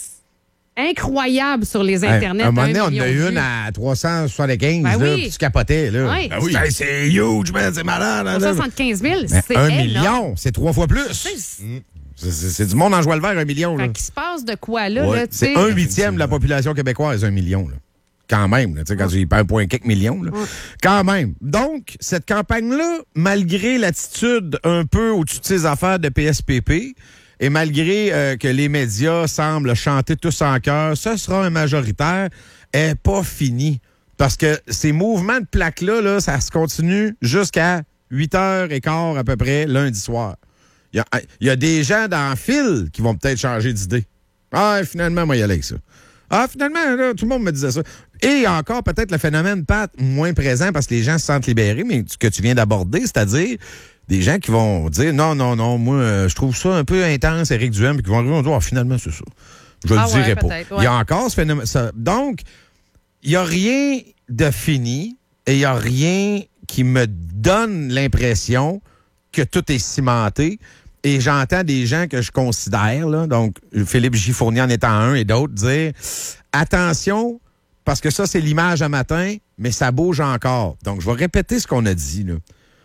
incroyable sur les Hey, internets. à un moment donné, d'un on en million a de eu vues. une à trois cent soixante-quinze, Ben là, oui. puis tu capotais, là. Oui. Ben oui. Hey, c'est huge, man, c'est malade. là, là. soixante-quinze mille, Ben, c'est un énorme. million, c'est trois fois plus. C'est- C'est- C'est c'est du monde en joie le vert, un million. Là. Fait qu'il se passe de quoi là? Ouais, là, tu C'est sais? un huitième de la population québécoise, un million. Là. Quand même, là, tu sais, quand tu perds un point quelques millions. Là. Quand même. Donc, cette campagne-là, malgré l'attitude un peu au-dessus de ses affaires de P S P P, et malgré euh, que les médias semblent chanter tous en chœur, ce sera un majoritaire, est pas fini. Parce que ces mouvements de plaques-là, là, ça se continue jusqu'à huit heures quinze à peu près lundi soir. Il y a, il y a des gens dans le fil qui vont peut-être changer d'idée. Ah, finalement, moi, y aller avec ça. Ah, finalement, là, tout le monde me disait ça. Et encore, peut-être le phénomène, Pat, moins présent parce que les gens se sentent libérés, mais ce que tu viens d'aborder, c'est-à-dire des gens qui vont dire non, non, non, moi, euh, je trouve ça un peu intense, Éric Duhem, puis qui vont arriver et dire, ah, finalement, c'est ça. Je Ah le ouais, dirai pas. peut-être, ouais. Il y a encore ce phénomène. ça- Donc, il n'y a rien de fini et il n'y a rien qui me donne l'impression que tout est cimenté. Et j'entends des gens que je considère, là, donc Philippe J. Fournier en étant un et d'autres, dire attention, parce que ça, c'est l'image à matin, mais ça bouge encore. Donc, je vais répéter ce qu'on a dit. Là.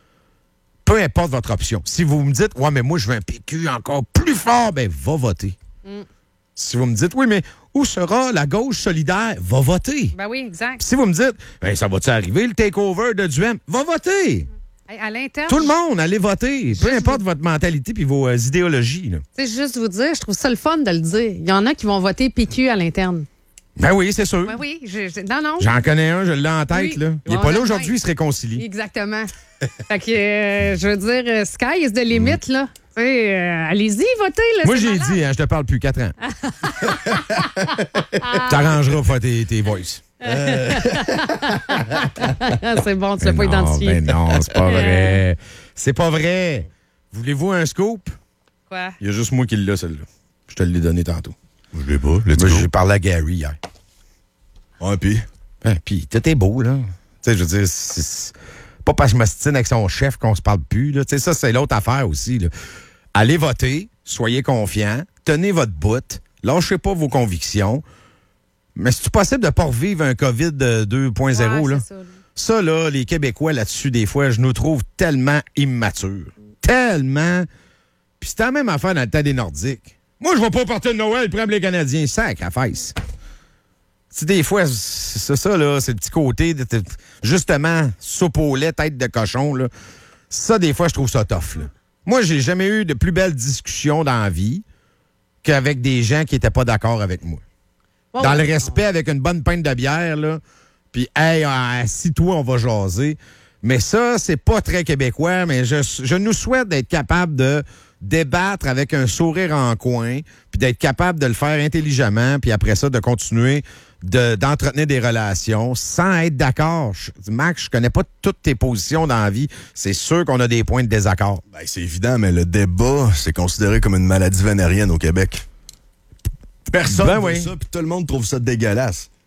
Peu importe votre option. Si vous me dites, ouais, mais moi, je veux un P Q encore plus fort, ben, va voter. Mm. Si vous me dites, oui, mais où sera la gauche solidaire? Va voter. Ben oui, exact. Puis si vous me dites, ben, ça va-tu arriver, le takeover de Duhem? Va voter. Hey, à l'interne, Tout le monde, allez voter. Peu Juste importe votre mentalité puis vos euh, idéologies. Là. tu sais, juste vous dire, je trouve ça le fun de le dire. Il y en a qui vont voter P Q à l'interne. Ben oui, c'est sûr. Ben oui, je, je- non, non. J'en connais un, je l'ai en tête. Oui. Là. Il n'est On pas là l'a aujourd'hui, même. il se réconcilie. Exactement. Fait que, euh, je veux dire, euh, sky is the limit, là. Tu sais, euh, allez-y, votez, là. Moi, c'est j'ai malade. dit, hein, je te parle plus, quatre ans. T'arrangeras pour faire tes, tes voices. C'est bon, tu l'as pas Mais non, identifié. ben non, c'est pas vrai. C'est pas vrai. Voulez-vous un scoop? Quoi? Il y a juste moi qui l'ai, celle-là. Je te l'ai donné tantôt. Je l'ai pas. Let's Moi, go. j'ai parlé à Gary hier. Ouais, puis Hein, puis, tout est beau, là. Tu sais, je veux dire, c'est c'est pas parce que je m'astine avec son chef qu'on se parle plus, là. Tu sais, ça, c'est l'autre affaire aussi, là. Allez voter, soyez confiants, tenez votre bout, lâchez pas vos convictions. Mais c'est-tu possible de pas revivre un COVID deux point zéro, Ouais, là? c'est ça, là. Ça, là, les Québécois là-dessus, des fois, je nous trouve tellement immatures. Tellement. Puis c'est la même affaire dans le temps des Nordiques. Moi, je vais pas porter de Noël, prendre les Canadiens. Sac à face. Tu sais, des fois, c'est ça, là, c'est le petit côté, de, de- justement, soupe au lait, tête de cochon, là. Ça, des fois, je trouve ça tough, là. Moi, j'ai jamais eu de plus belles discussions dans la vie qu'avec des gens qui étaient pas d'accord avec moi. Ouais, Dans ouais. le respect, avec une bonne pinte de bière, là. Puis, hey, assis-toi, on va jaser. Mais ça, c'est pas très québécois, mais je, je nous souhaite d'être capable de débattre avec un sourire en coin, puis d'être capable de le faire intelligemment, puis après ça, de continuer de- d'entretenir des relations sans être d'accord. Je- Max, je connais pas toutes tes positions dans la vie. C'est sûr qu'on a des points de désaccord. ben, c'est évident, mais le débat, c'est considéré comme une maladie vénérienne au Québec. Personne Ben veut oui. ça, puis tout le monde trouve ça dégueulasse.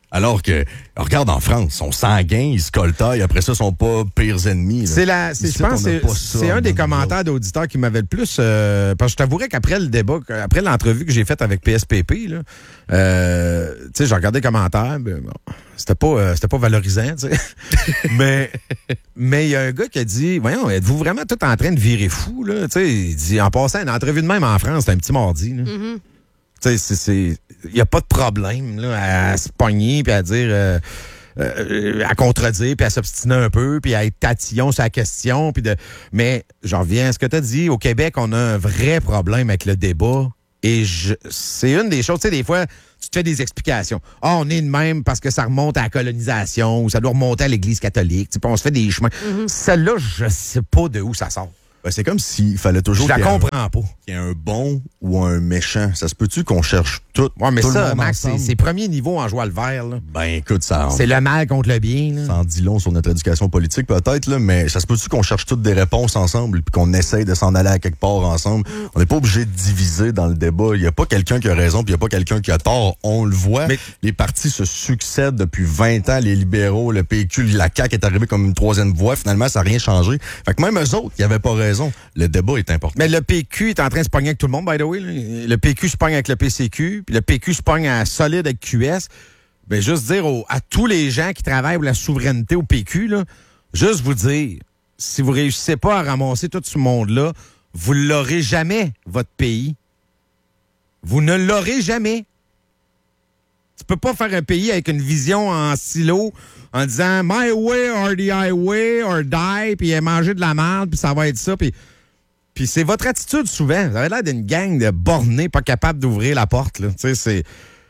Alors que, regarde en France, ils sont sanguins, ils se coltaillent, après ça, ils sont pas pires ennemis. Là. C'est la, c'est, je pense que c'est, c'est un des commentaires d'auditeurs qui m'avait le plus... Euh, parce que je t'avouerais qu'après le débat, après l'entrevue que j'ai faite avec P S P P, là, euh, tu sais, j'ai regardé les commentaires, ben, bon, c'était pas, euh, c'était pas valorisant, tu sais. mais mais il y a un gars qui a dit, voyons, êtes-vous vraiment tout en train de virer fou, là? Tu sais, il dit, en passant, une entrevue de même en France, c'est un petit mardi, là. Mm-hmm. Tu sais, il n'y a pas de problème là, à se pogner puis à dire, euh, euh, à contredire puis à s'obstiner un peu puis à être tatillon sur la question. Puis de... Mais j'en reviens à ce que tu as dit. Au Québec, on a un vrai problème avec le débat. Et je... c'est une des choses, tu sais, des fois, tu te fais des explications. Ah, on est de même parce que ça remonte à la colonisation ou ça doit remonter à l'Église catholique. On se fait des chemins. Mm-hmm. Celle-là, je sais pas de où ça sort. Ben, c'est comme s'il fallait toujours je la qu'il y ait comprends un, pas. qu'il y ait un bon ou un méchant. Ça se peut-tu qu'on cherche tout, ouais, mais tout ça, le monde Max, ensemble? c'est, c'est premier niveau en jouant le vert. Là. Ben écoute, ça... C'est le mal contre le bien. Là. Ça en dit long sur notre éducation politique peut-être, là, mais ça se peut-tu qu'on cherche toutes des réponses ensemble puis qu'on essaye de s'en aller à quelque part ensemble? Mm. On n'est pas obligé de diviser dans le débat. Il n'y a pas quelqu'un qui a raison puis il n'y a pas quelqu'un qui a tort. On le voit. Mais... Les partis se succèdent depuis vingt ans. Les libéraux, le P Q, la C A Q est arrivé comme une troisième voie. Finalement, ça n'a rien changé. Fait que même eux autres, ils n'avaient pas raison. Le débat est important. Mais le P Q est en train de se pogner avec tout le monde, by the way. Là. Le P Q se pogne avec le P C Q, puis le P Q se pogne à solide avec Q S. Ben, juste dire aux, à tous les gens qui travaillent pour la souveraineté au P Q, là, juste vous dire, si vous réussissez pas à ramasser tout ce monde-là, vous ne l'aurez jamais, votre pays. Vous ne l'aurez jamais. Tu peux pas faire un pays avec une vision en silo en disant « My way or the highway or die », puis manger de la merde, puis ça va être ça, puis... Puis c'est votre attitude souvent. Vous avez l'air d'une gang de bornés pas capables d'ouvrir la porte. Là. Tu sais, c'est,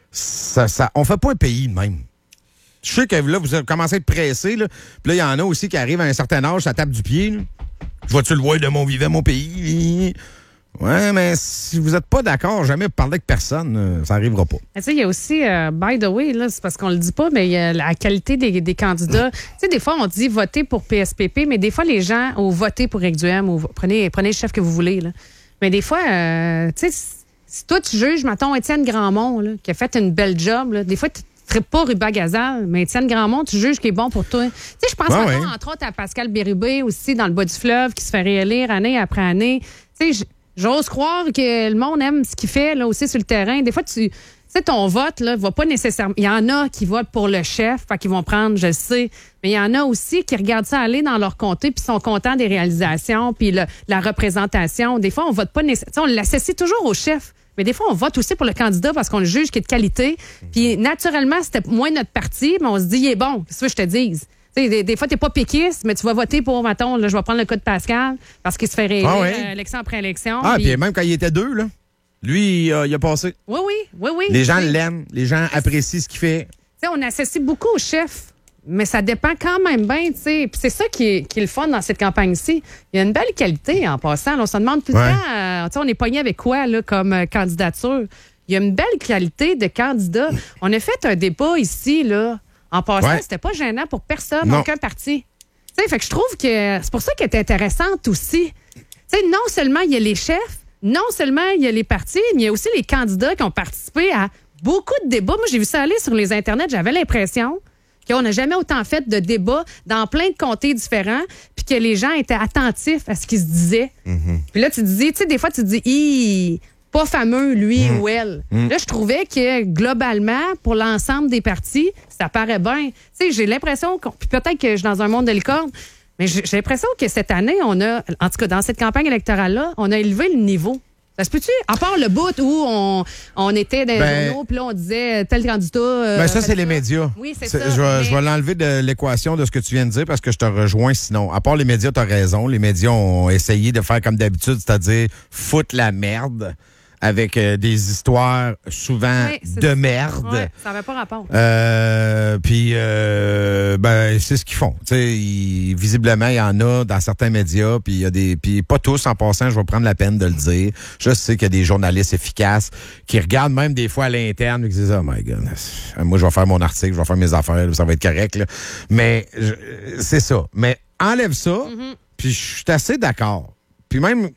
ça, ça, on fait pas un pays de même. Je sais que là, vous commencez à être pressé. Là. Puis là, il y en a aussi qui arrivent à un certain âge, ça tape du pied. Là. Je vois-tu le voir de mon vivant, mon pays? Ouais, mais si vous n'êtes pas d'accord, jamais parler avec personne, euh, ça n'arrivera pas. Tu sais, il y a aussi, euh, by the way, là, c'est parce qu'on le dit pas, mais il y a la qualité des, des candidats. Tu sais, des fois, on dit voter pour P S P P, mais des fois, les gens ont voté pour Éric Duhem ou prenez, prenez le chef que vous voulez. Là. Mais des fois, euh, tu sais, si toi, tu juges, mettons, Étienne Grandmont, là, qui a fait une belle job, là, des fois, tu ne traites pas Ruba Gazal, mais Étienne Grandmont, tu juges qu'il est bon pour toi. Tu sais, je pense, ouais, mettons, ouais. entre autres, à Pascal Bérubé aussi, dans le bas du fleuve, qui se fait réélire année après année. Tu sais, j'ose croire que le monde aime ce qu'il fait là aussi sur le terrain. Des fois, tu sais, ton vote là va pas nécessairement. Il y en a qui votent pour le chef, fait qu'ils vont prendre, je le sais. Mais il y en a aussi qui regardent ça aller dans leur comté puis sont contents des réalisations puis le, la représentation. Des fois, on vote pas nécessairement. On l'associe toujours au chef. Mais des fois, on vote aussi pour le candidat parce qu'on le juge qu'il est de qualité. Puis naturellement, c'était moins notre parti, mais on se dit, il est bon. C'est ça que je te dise. Des, des fois, tu n'es pas péquiste, mais tu vas voter pour, mettons, là, je vais prendre le cas de Pascal, parce qu'il se fait réélire ah ouais. euh, élection après élection. Ah, puis pis même quand il était deux, là, lui, il a, il a passé. Oui, oui, oui, oui. Les gens l'aiment, les gens apprécient ce qu'il fait. T'sais, on associe beaucoup au chef, mais ça dépend quand même bien, tu sais. Puis c'est ça qui est, qui est le fun dans cette campagne-ci. Il y a une belle qualité en passant. Là, on se demande tout le ouais. temps, euh, on est pogné avec quoi là, comme euh, candidature. Il y a une belle qualité de candidat. On a fait un débat ici, là. En passant, ouais. c'était pas gênant pour personne, non. aucun parti. Tu sais, fait que je trouve que c'est pour ça qu'elle est intéressante aussi. Tu sais, non seulement il y a les chefs, non seulement il y a les partis, mais il y a aussi les candidats qui ont participé à beaucoup de débats. Moi, j'ai vu ça aller sur les internets, j'avais l'impression qu'on n'a jamais autant fait de débats dans plein de comtés différents, puis que les gens étaient attentifs à ce qui se disait. Mm-hmm. Puis là, tu te dis, tu sais, des fois, tu te dis, Hi, pas fameux, lui mmh. ou elle. Mmh. Là, je trouvais que, globalement, pour l'ensemble des partis, ça paraît bien. Tu sais, j'ai l'impression, qu'on, puis peut-être que je suis dans un monde de licorne, mais j'ai, j'ai l'impression que cette année, on a, en tout cas, dans cette campagne électorale-là, on a élevé le niveau. Ça se peut-tu? À part le bout où on, on était dans ben, les journaux, puis là, on disait tel candidat. Euh, ben ça, c'est les médias. Oui, c'est, c'est ça. Je vais, mais... je vais l'enlever de l'équation de ce que tu viens de dire parce que je te rejoins sinon. À part les médias, tu as raison. Les médias ont essayé de faire comme d'habitude, c'est-à-dire foutre la merde. Avec euh, des histoires souvent ouais, de merde. Ouais, ça n'avait pas rapport. Euh, Puis, euh, ben, c'est ce qu'ils font. Tu sais, visiblement, il y en a dans certains médias, puis il y a des, puis pas tous en passant. Je vais prendre la peine de le dire. Je sais qu'il y a des journalistes efficaces qui regardent même des fois à l'interne et qui disent, oh my God, moi je vais faire mon article, je vais faire mes affaires, ça va être correct. Là. Mais je, c'est ça. Mais enlève ça. Mm-hmm. Puis je suis assez d'accord. Puis même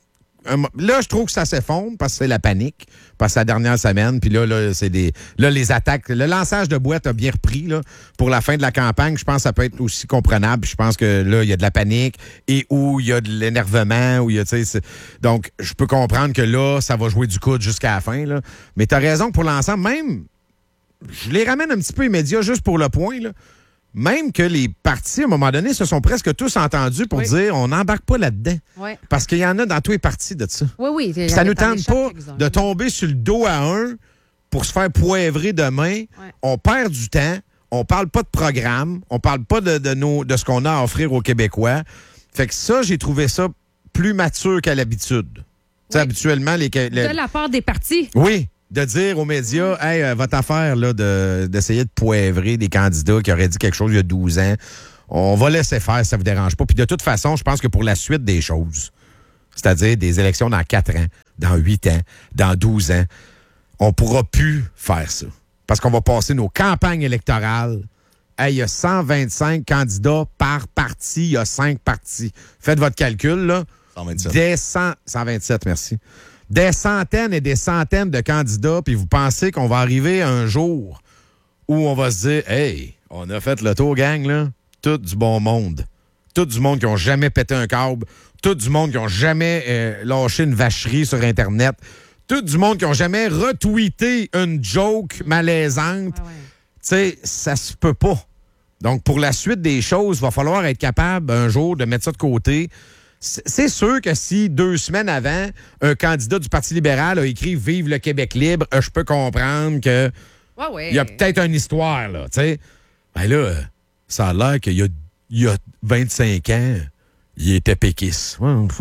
un, là, je trouve que ça s'effondre parce que c'est la panique, parce que c'est la dernière semaine. Puis là, là, c'est des, là, les attaques, le lançage de boîtes a bien repris là, pour la fin de la campagne. Je pense que ça peut être aussi comprenable. Je pense que là, il y a de la panique et où il y a de l'énervement. Où il y a, tu sais, donc, je peux comprendre que là, ça va jouer du coude jusqu'à la fin. Là. Mais tu as raison que pour l'ensemble, même, je les ramène un petit peu immédiats juste pour le point, là. Même que les partis, à un moment donné, se sont presque tous entendus pour oui. dire on n'embarque pas là-dedans. Oui. Parce qu'il y en a dans tous les partis de ça. Oui, oui. Puis ça ne nous tente pas de tomber sur le dos à un pour se faire poivrer demain. Oui. On perd du temps. On parle pas de programme. On parle pas de, de, nos, de ce qu'on a à offrir aux Québécois. Fait que ça, j'ai trouvé ça plus mature qu'à l'habitude. Oui. Tu sais, habituellement, les, les... De la part des partis. Oui. De dire aux médias, hey, euh, votre affaire là, de, d'essayer de poivrer des candidats qui auraient dit quelque chose il y a douze ans, on va laisser faire, ça vous dérange pas. Puis de toute façon, je pense que pour la suite des choses, c'est-à-dire des élections dans quatre ans, dans huit ans, dans douze ans, on pourra plus faire ça. Parce qu'on va passer nos campagnes électorales. Hey, il y a cent vingt-cinq candidats par parti, il y a cinq partis. Faites votre calcul, là. cent vingt-sept. Des cent... cent vingt-sept, merci. Des centaines et des centaines de candidats, puis vous pensez qu'on va arriver un jour où on va se dire « Hey, on a fait le tour, gang, là. Tout du bon monde. Tout du monde qui n'ont jamais pété un câble. Tout du monde qui n'ont jamais euh, lâché une vacherie sur Internet. Tout du monde qui n'ont jamais retweeté une joke malaisante. Ouais, ouais. Tu sais, ça se peut pas. Donc, pour la suite des choses, il va falloir être capable un jour de mettre ça de côté. C'est sûr que si deux semaines avant, un candidat du Parti libéral a écrit « Vive le Québec libre », je peux comprendre que ouais, ouais. il y a peut-être une histoire, là, tu sais. Ben là, ça a l'air qu'il y a, il y a vingt-cinq ans, il était péquiste.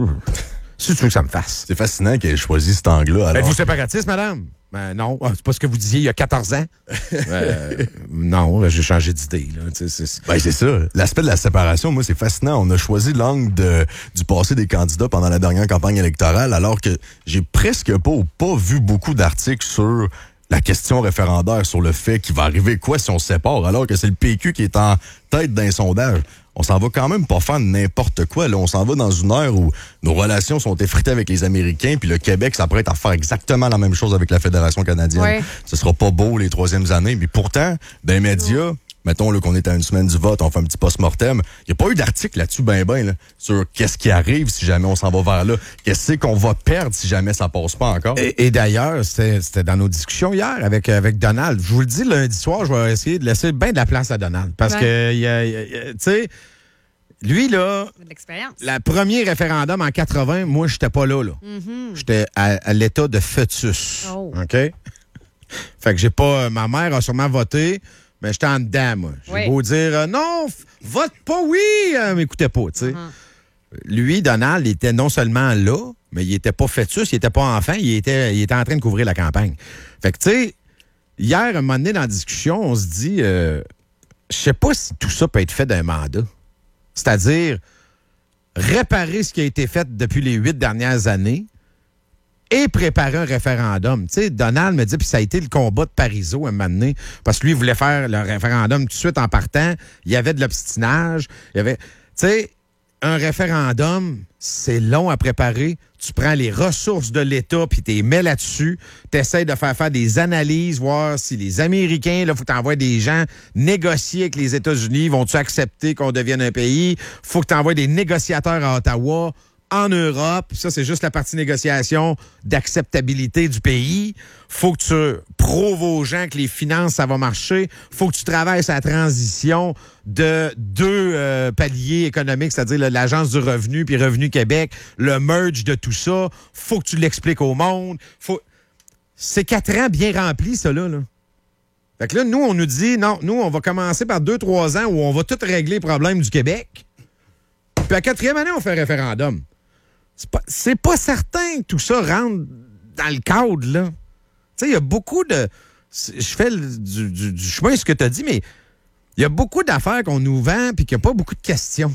C'est sûr que ça me fasse. C'est fascinant qu'elle ait choisi cet angle-là. Alors... Êtes-vous séparatiste, madame? Ben non, c'est pas ce que vous disiez il y a quatorze ans. euh, non, j'ai changé d'idée. Là. C'est, c'est... Ben, c'est ça. L'aspect de la séparation, moi, c'est fascinant. On a choisi l'angle de, du passé des candidats pendant la dernière campagne électorale, alors que j'ai presque pas ou pas vu beaucoup d'articles sur la question référendaire, sur le fait qu'il va arriver quoi si on se sépare, alors que c'est le P Q qui est en tête d'un sondage. On s'en va quand même pas faire n'importe quoi. Là, on s'en va dans une ère où nos relations sont effritées avec les Américains, puis le Québec s'apprête à faire exactement la même chose avec la Fédération canadienne. Ouais. Ce sera pas beau les troisièmes années, mais pourtant, dans les médias, mettons là, qu'on est à une semaine du vote, on fait un petit post-mortem, il n'y a pas eu d'article là-dessus ben ben là, sur qu'est-ce qui arrive si jamais on s'en va vers là. Qu'est-ce qu'on va perdre si jamais ça passe pas encore. Et, et d'ailleurs, c'était, c'était dans nos discussions hier avec, avec Donald. Je vous le dis, lundi soir, je vais essayer de laisser bien de la place à Donald. Parce ouais. que, y a, y a, tu sais, lui, là, l'expérience. Le premier référendum en quatre-vingts, moi, j'étais pas là. là. Mm-hmm. J'étais à, à l'état de fœtus. Oh. OK? Fait que j'ai pas... Ma mère a sûrement voté, mais j'étais en dedans, moi. J'ai oui. beau dire euh, non, f- vote pas oui, euh, m'écoutait pas, tu sais. Uh-huh. Lui, Donald, il était non seulement là, mais il était pas fœtus, il était pas enfant, il était, il était en train de couvrir la campagne. Fait que, tu sais, hier, à un moment donné, dans la discussion, on se dit, euh, je sais pas si tout ça peut être fait d'un mandat. C'est-à-dire réparer ce qui a été fait depuis les huit dernières années et préparer un référendum. Tu sais, Donald me dit, puis ça a été le combat de Parizeau un moment donné, parce que lui, il voulait faire le référendum tout de suite en partant. Il y avait de l'obstinage. Il y avait... Tu sais, un référendum, c'est long à préparer. Tu prends les ressources de l'État puis tu les mets là-dessus. Tu essaies de faire faire des analyses, voir si les Américains, là, faut que tu envoies des gens négocier avec les États-Unis. Vont-tu accepter qu'on devienne un pays? Faut que tu envoies des négociateurs à Ottawa. En Europe, ça, c'est juste la partie négociation d'acceptabilité du pays. Faut que tu prouves aux gens que les finances, ça va marcher. Faut que tu travailles sur la transition de deux euh, paliers économiques, c'est-à-dire là, l'Agence du revenu puis Revenu Québec, le merge de tout ça. Faut que tu l'expliques au monde. Faut... C'est quatre ans bien remplis, ça, là. là. Fait que là, nous, on nous dit, non, nous, on va commencer par deux, trois ans où on va tout régler les problèmes du Québec. Puis à la quatrième année, on fait un référendum. C'est pas, c'est pas certain que tout ça rentre dans le cadre, là. Tu sais, il y a beaucoup de... Je fais le, du, du, du chemin ce que tu as dit, mais il y a beaucoup d'affaires qu'on nous vend puis qu'il n'y a pas beaucoup de questions. Tu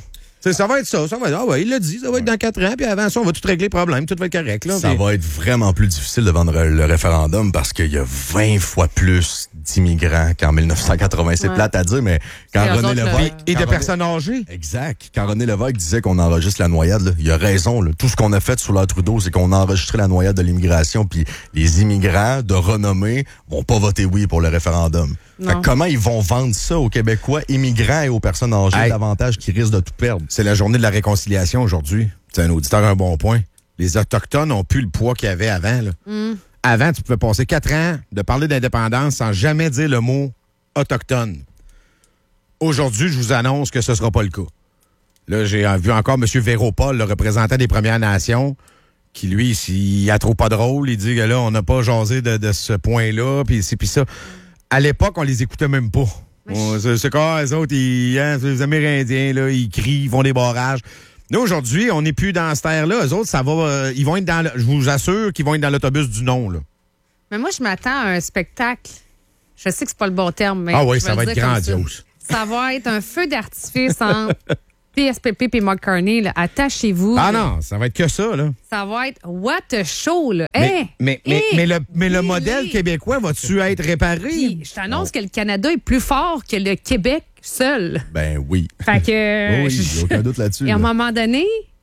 T'sais, ça va être ça. Ça va être, ah ouais, il l'a dit, ça va être dans quatre ans, puis avant ça, on va tout régler les problèmes, tout va être correct. Là, ça puis... va être vraiment plus difficile de vendre le référendum parce qu'il y a vingt fois plus d'immigrants qu'en mille neuf cent quatre-vingts. C'est ouais. plate à dire, mais quand et René Lévesque... Et de René... personnes âgées. Exact. Quand René Lévesque disait qu'on enregistre la noyade, là, il a raison. Là. Tout ce qu'on a fait sous l'ère Trudeau, c'est qu'on a enregistré la noyade de l'immigration, puis les immigrants de renommée vont pas voter oui pour le référendum. Fait que comment ils vont vendre ça aux Québécois immigrants et aux personnes âgées hey. davantage qui risquent de tout perdre? C'est la journée de la réconciliation aujourd'hui. C'est un auditeur un bon point. Les Autochtones n'ont plus le poids qu'il y avait avant. Là. Mm. Avant, tu pouvais passer quatre ans de parler d'indépendance sans jamais dire le mot autochtone. Aujourd'hui, je vous annonce que ce ne sera pas le cas. Là, j'ai vu encore M. Véropol, le représentant des Premières Nations, qui, lui, s'il a trop pas de rôle, il dit que là, on n'a pas jasé de, de ce point-là, puis c'est puis ça. À l'époque, on les écoutait même pas. On, c'est, c'est quoi, les autres, ils, hein, les Amérindiens, là, ils crient, ils font des barrages. Nous, aujourd'hui, on n'est plus dans cette ère-là. Eux autres, ça va. Euh, ils vont être dans. Le, je vous assure qu'ils vont être dans l'autobus du non, là. Mais moi, je m'attends à un spectacle. Je sais que c'est pas le bon terme, mais. Ah oui, ça va être grandiose. Ça. ça va être un feu d'artifice entre P S P P et Mark Carney. Là. Attachez-vous. Ah là. non, ça va être que ça, là. Ça va être what a show, là. Mais, hey, mais, mais, hey, mais le, mais le hey, modèle hey. québécois va-tu être réparé? Puis, je t'annonce oh. que le Canada est plus fort que le Québec seul. Ben oui. Fait que. oui, j'ai aucun doute là-dessus. Et là. à un moment donné.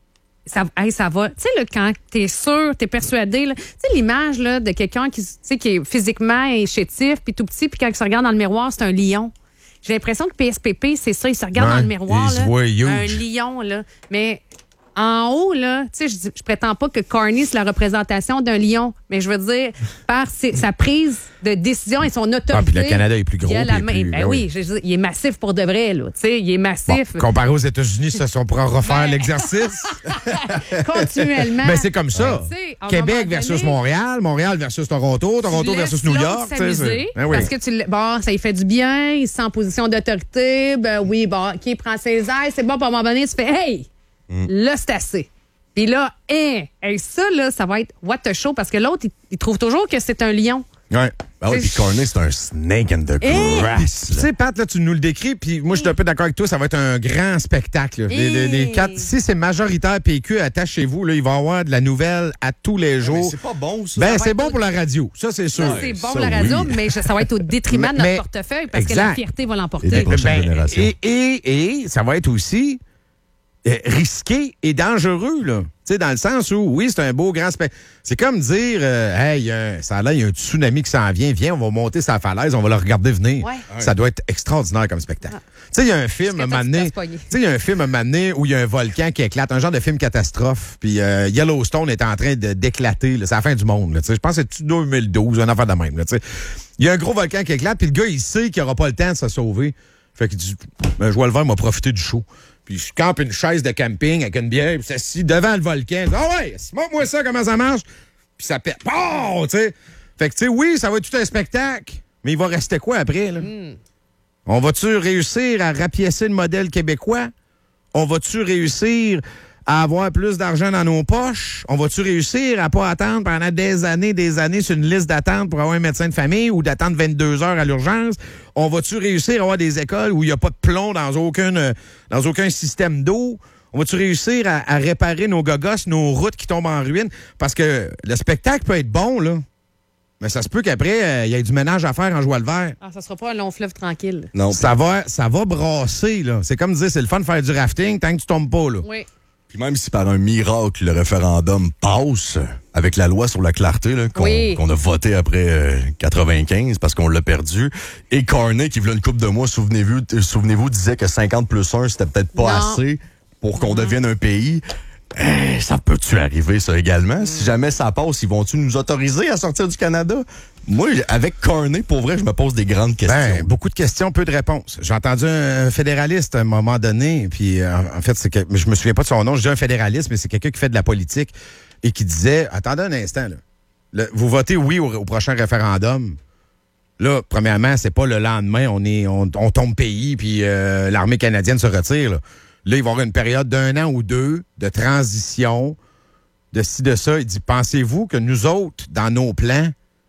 Ça, hey, ça va. Tu sais, là, quand t'es sûr, t'es persuadé, tu sais, l'image là, de quelqu'un qui, qui est physiquement et chétif, puis tout petit, puis quand il se regarde dans le miroir, c'est un lion. J'ai l'impression que P S P P, c'est ça, il se regarde ouais, dans le miroir. Il se voit huge. Un lion, là. Mais en haut, là, tu sais, je, je prétends pas que Carney, c'est la représentation d'un lion, mais je veux dire, par ses, sa prise de décision et son autorité. Ah, puis le Canada est plus gros. Il a la main. Plus, ben, ben oui, je veux dire, il est massif pour de vrai, là. Tu sais, il est massif. Bon, comparé aux États-Unis, ça, on pourra refaire ben... l'exercice. Continuellement. Ben, c'est comme ça. Ouais. Québec versus donné, Montréal, Montréal versus Toronto, Toronto versus New York. S'amuser, ben oui. Parce que tu, bon, ça lui fait du bien, il se sent en position d'autorité. Ben oui, bon, qui prend ses airs, c'est bon, pour un moment donné, tu fais, hey, mm. là, c'est assez. Puis là, hein, hey, ça, là, ça va être what a show parce que l'autre, il, il trouve toujours que c'est un lion. Ouais. Ben oui, puis Carney, c'est un snake in the grass. Tu sais, Pat, là, tu nous le décris, puis moi, je suis un peu d'accord avec toi, ça va être un grand spectacle. Les, les, les quatre, si c'est majoritaire P Q, attachez-vous, là, il va y avoir de la nouvelle à tous les jours. Mais c'est pas bon, ça. Ben, ça c'est bon pour la radio, ça, c'est sûr. Ça, c'est bon ça, pour la radio, oui. mais ça va être au détriment de notre mais, portefeuille parce exact. que la fierté va l'emporter. Et des prochaines ben, générations. Et, et, et ça va être aussi euh, risqué et dangereux, là. Tu sais, dans le sens où, oui, c'est un beau grand spectacle. C'est comme dire, euh, hey, euh, ça a l'air, il y a un tsunami qui s'en vient, viens, on va monter sa falaise, on va le regarder venir. Ouais. Ça doit être extraordinaire comme spectacle. Ah. Tu sais, il y a un film, un moment donné, tu sais, il y a un film, un moment donné, où il y a un volcan qui éclate, un genre de film catastrophe, puis euh, Yellowstone est en train de, d'éclater, là, c'est la fin du monde, tu sais. Je pense que c'est deux mille douze, une affaire de même, tu sais. Il y a un gros volcan qui éclate, puis le gars, il sait qu'il n'aura pas le temps de se sauver. Fait qu'il dit, ben, je vois le vert, m'a profité du show. Puis je campe une chaise de camping avec une bière, puis s'assis devant le volcan. Ah oh ouais, montre-moi ça, comment ça marche. Puis ça pète. Oh, tu sais. Fait que, tu sais, oui, ça va être tout un spectacle, mais il va rester quoi après, là? Mm. On va-tu réussir à rapiécer le modèle québécois? On va-tu réussir à avoir plus d'argent dans nos poches? On va-tu réussir à pas attendre pendant des années, des années sur une liste d'attente pour avoir un médecin de famille ou d'attendre vingt-deux heures à l'urgence? On va-tu réussir à avoir des écoles où il n'y a pas de plomb dans aucun, dans aucun système d'eau? On va-tu réussir à, à réparer nos gogosses, nos routes qui tombent en ruine? Parce que le spectacle peut être bon, là. Mais ça se peut qu'après, il euh, y ait du ménage à faire en joie le vert. Ah, ça sera pas un long fleuve tranquille. Non. Ça va, ça va brasser, là. C'est comme dire, c'est le fun de faire du rafting tant que tu tombes pas, là. Oui. Puis même si par un miracle, le référendum passe avec la loi sur la clarté là, qu'on, oui. qu'on a voté après euh, quatre-vingt-quinze parce qu'on l'a perdu, et Carney, qui voulait une couple de mois, souvenez-vous, euh, souvenez-vous disait que cinquante plus un, c'était peut-être pas non. assez pour qu'on non. devienne un pays. Eh, ça peut-tu arriver, ça, également? Mm. Si jamais ça passe, ils vont-tu nous autoriser à sortir du Canada? Moi, avec Carney, pour vrai, je me pose des grandes questions. Ben, beaucoup de questions, peu de réponses. J'ai entendu un fédéraliste à un moment donné, puis euh, en fait, c'est que, je me souviens pas de son nom, je dis un fédéraliste, mais c'est quelqu'un qui fait de la politique et qui disait, attendez un instant, là. Le, vous votez oui au, au prochain référendum. Là, premièrement, c'est pas le lendemain, on est, on, on tombe pays, puis euh, l'armée canadienne se retire, là. Là, il va y avoir une période d'un an ou deux de transition, de ci, de ça. Il dit, pensez-vous que nous autres, dans nos plans,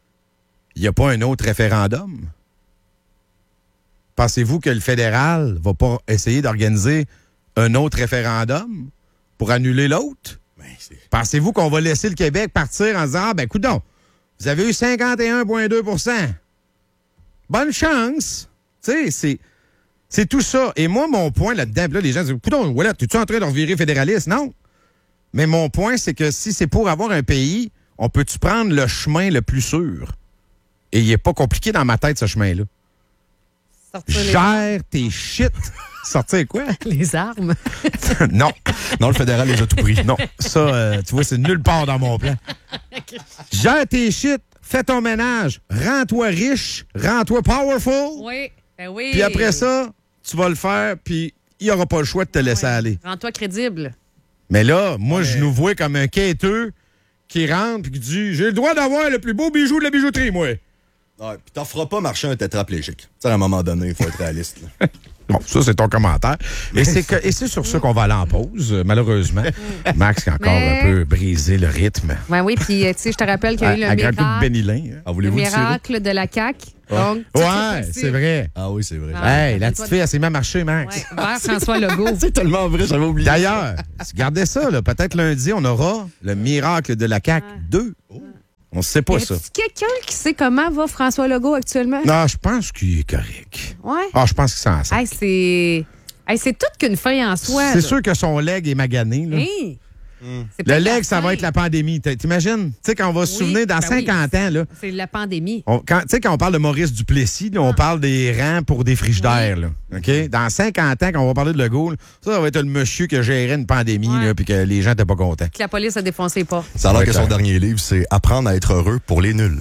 il n'y a pas un autre référendum? Pensez-vous que le fédéral va pas essayer d'organiser un autre référendum pour annuler l'autre? Ben, c'est... Pensez-vous qu'on va laisser le Québec partir en disant, ah, ben, coudonc, vous avez eu cinquante et un virgule deux pour cent. Bonne chance. Tu sais, c'est, c'est tout ça. Et moi, mon point là-dedans, là, les gens disent, coudonc, voilà, t'es-tu en train de revirer fédéraliste? Non. Mais mon point, c'est que si c'est pour avoir un pays, on peut-tu prendre le chemin le plus sûr? Et il n'est pas compliqué dans ma tête, ce chemin-là. Sortir les- Gère tes shit. Sortir quoi? Les armes. Non. Non, le fédéral les a tout pris. Non. Ça, euh, tu vois, c'est nulle part dans mon plan. Gère tes shit. Fais ton ménage. Rends-toi riche. Rends-toi powerful. Oui. Ben oui. Puis après ça, tu vas le faire, puis il n'y aura pas le choix de te laisser Ouais. aller. Rends-toi crédible. Mais là, moi, je nous vois comme un quêteux qui rentre puis qui dit « J'ai le droit d'avoir le plus beau bijou de la bijouterie, moi. » Ouais, puis t'en feras pas marcher un tétraplégique. Tu sais, à un moment donné, il faut être réaliste. Là. Bon, ça, c'est ton commentaire. Et c'est, que, et c'est sur ça qu'on va aller en pause, euh, malheureusement. Max qui a encore Mais- un peu brisé le rythme. Ben oui, puis euh, tu sais, je te rappelle qu'il y a eu le À, à grand coup de miracle, bénilin. hein. Ah, le voulez-vous le sirop? miracle de la C A Q. Donc, tout est Ouais, possible. c'est vrai. Ah oui, c'est vrai. Ah. Hey, la rappelle-toi petite de- fille, elle s'est même marché, Max. Ouais, vers François Legault. C'est tellement vrai, j'avais oublié. D'ailleurs, gardez ça, là. Peut-être lundi, on aura le miracle de la C A Q deux. On ne sait pas Y ça. a-t-il quelqu'un qui sait comment va François Legault actuellement? Non, je pense qu'il est correct. Ouais. Ah, je pense qu'il s'en sort. Hey, c'est... Hey, c'est toute qu'une feuille en soi. C'est là. sûr que son leg est magané, là. Hey. C'est Le pas leg, ça la va fin. être la pandémie. T'a- T'imagines? Tu sais, quand on va se Oui, souvenir dans ben oui. cinquante ans, là, C'est la pandémie. on- quand, tu sais, quand on parle de Maurice Duplessis, là, on Ah. parle des rangs pour des frigidaires. Là, OK? Dans cinquante ans, quand on va parler de Legault, là, ça, ça va être le monsieur qui gérait une pandémie Ouais. là, puis que les gens n'étaient pas contents. Que la police a défoncé les portes. Ça a l'air Ouais, que son clair. dernier livre, c'est Apprendre à être heureux pour les nuls.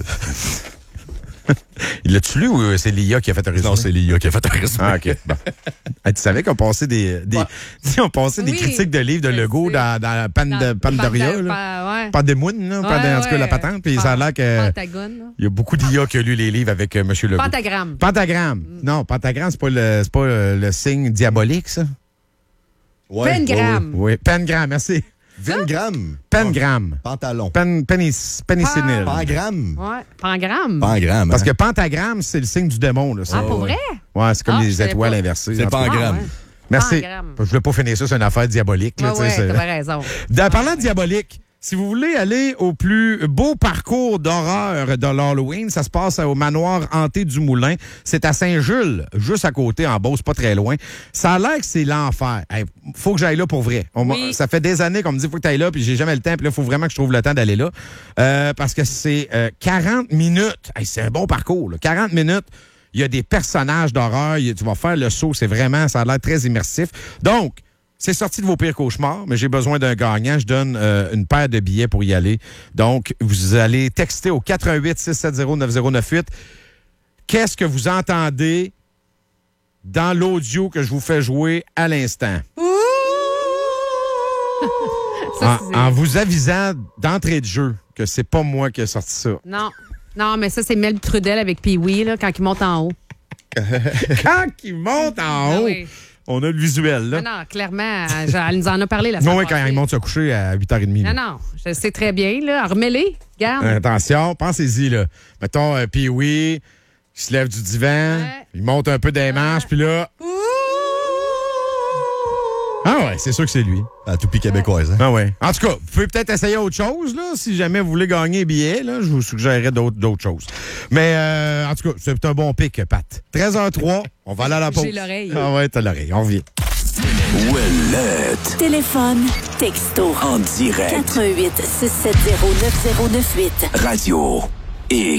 Il l'a-tu lu ou euh, c'est l'I A qui a fait un résumé? Non, c'est l'I A qui a fait un résumé. Ah, OK. Bon. Hey, tu savais qu'on passait des, des, ils ont passé des Oui, critiques de livres de je Legault sais. dans, dans Pan de, Dans- Pandoria, Panda- là. pa- ouais. Pandemoun, là. Ouais, Panda- en tout cas, ouais. la patente. Puis ça a l'air que. Pentagone, là. Il y a beaucoup d'I A qui a lu les livres avec euh, M. Legault. Pentagramme. Pentagramme. Non, pentagramme, c'est pas le, c'est pas le, le signe diabolique, ça? Ouais, Pengramme. Oui. Pengramme, merci. Vingramme. Pengramme. Pantalon. Pen, pénis, pénicilline. Pangramme. Ouais. Pangramme. Pangramme. Parce hein? que pentagramme, c'est le signe du démon, là. ça. Ah, pour vrai? Ouais, c'est comme Ah, je les savais étoiles pas. inversées. C'est En tout cas, pangramme. Ah, ouais. Merci. Pangramme. Je voulais pas finir ça, c'est une affaire diabolique. Là, Ouais, tu sais, ouais, c'est- t'avais raison. En parlant de diabolique, si vous voulez aller au plus beau parcours d'horreur de l'Halloween, ça se passe au manoir hanté du Moulin. C'est à Saint-Jules, juste à côté, en Beauce, pas très loin. Ça a l'air que c'est l'enfer. Hey, faut que j'aille là pour vrai. On m'a- Oui. Ça fait des années qu'on me dit faut que tu ailles là, puis j'ai jamais le temps. Puis là, il faut vraiment que je trouve le temps d'aller là. Euh, parce que c'est euh, quarante minutes. Hey, c'est un bon parcours. Là. quarante minutes. Il y a des personnages d'horreur. Il y a- Tu vas faire le saut. C'est vraiment, ça a l'air très immersif. Donc, c'est sorti de vos pires cauchemars, mais j'ai besoin d'un gagnant. Je donne euh, une paire de billets pour y aller. Donc, vous allez texter au quatre un huit six sept zéro neuf zéro neuf huit. Qu'est-ce que vous entendez dans l'audio que je vous fais jouer à l'instant? Ça, En, c'est- en vous avisant d'entrée de jeu que c'est pas moi qui ai sorti ça. Non. Non, mais ça, c'est Mel Trudel avec Pee-Wee, là, quand il monte en haut. Quand il monte en Ah haut, oui. on a le visuel, là. Non, non, clairement, euh, je- elle nous en a parlé la Non, semaine oui, quand passée. il monte se coucher à huit heures trente. Non, là. non, je sais très bien, là. Remets-les, regarde. Attention, pensez-y, là. Mettons, euh, Pee-Wee, il se lève du divan, Ouais. il monte un peu des marches, puis là... Ah ouais, c'est sûr que c'est lui. La toupie québécoise. Hein? Ah ouais. En tout cas, vous pouvez peut-être essayer autre chose, là, si jamais vous voulez gagner un billet, là, je vous suggérerais d'autres, d'autres choses. Mais, euh, en tout cas, c'est un bon pic, Pat. treize heures zéro trois, on va aller à la pause. J'ai l'oreille. Ah ouais, t'as l'oreille, on revient. Ouellette. Téléphone, texto, En direct. quatre un huit six sept zéro neuf zéro neuf huit. Radio X.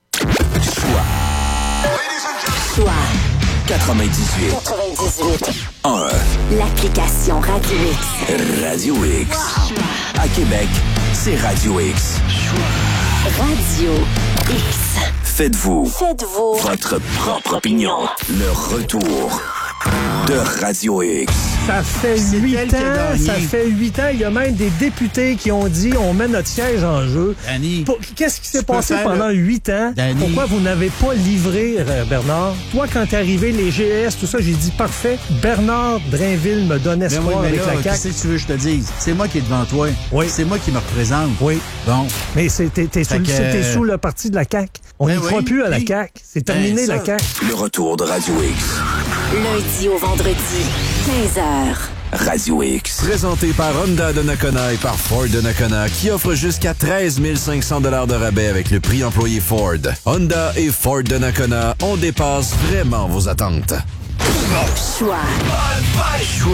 Choix quatre-vingt-dix-huit. quatre-vingt-dix-huit. un. L'application Radio X. Radio X. À Québec, c'est Radio X. Radio X. Faites-vous Faites-vous votre propre opinion. Le retour de Radio X. Ça fait huit ans, ça fait huit ans, il y a même des députés qui ont dit on met notre siège en jeu. Danny, Pour- Qu'est-ce qui s'est Tu peux passé faire pendant le- huit ans? Danny. Pourquoi vous n'avez pas livré, euh, Bernard? Toi, quand t'es arrivé, les G S, tout ça, j'ai dit parfait. Bernard Drainville me donne ben oui, espoir mais avec là, la C A qu'est-ce Q. que tu veux que je te dise? C'est moi qui est devant toi. Oui. C'est moi qui me représente. Oui, Bon. mais c'est- t'es t'es sous, Fait le- que- t'es sous le parti de la C A Q. On Ben n'y croit oui, plus à la oui. C A Q. C'est terminé, Ben, la ça. C A Q. Le retour de Radio X. Lundi au vendredi, quinze heures. Radio X. Présenté par Honda de Nakona et par Ford de Nakona, qui offre jusqu'à treize mille cinq cents dollars de rabais avec le prix employé Ford. Honda et Ford de Nakona, on dépasse vraiment vos attentes. Choix. Choix.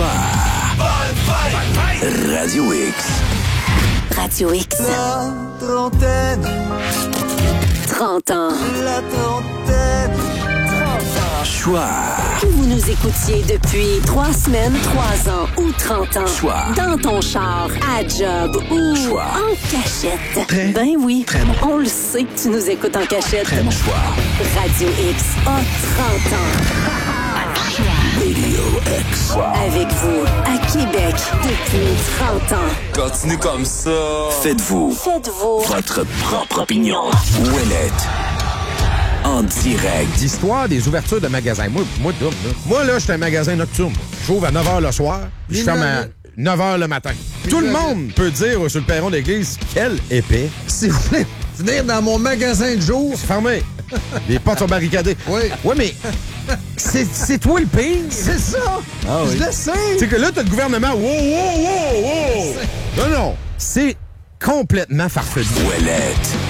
Radio X. Radio X. La trentaine. trente ans. La trentaine. Choix. Que vous nous écoutiez depuis trois semaines, trois ans ou trente ans. Choix. Dans ton char, à job ou Choix. en cachette. Très, ben oui. très bon. On le sait que tu nous écoutes en cachette. Très bon choix. Radio X a trente ans. Radio X. Avec vous, à Québec, depuis trente ans. Continue comme ça. Faites-vous. Faites-vous. Votre propre opinion. Ouellette. En direct. D'histoire des ouvertures de magasins. Moi, moi, là, moi, là, je suis un magasin nocturne. J'ouvre à neuf heures le soir, je ferme à neuf heures le matin. Tout le monde peut dire sur le perron d'église, quel épais. Si vous voulez venir dans mon magasin de jour, C'est fermé. Les portes sont barricadées. Oui. Ouais, mais c'est, c'est toi le pire. c'est ça. Ah oui. Je le sais. C'est que là, t'as le gouvernement. Wow, wow, wow, wow. Non, non. C'est complètement farfelu. Ouellette.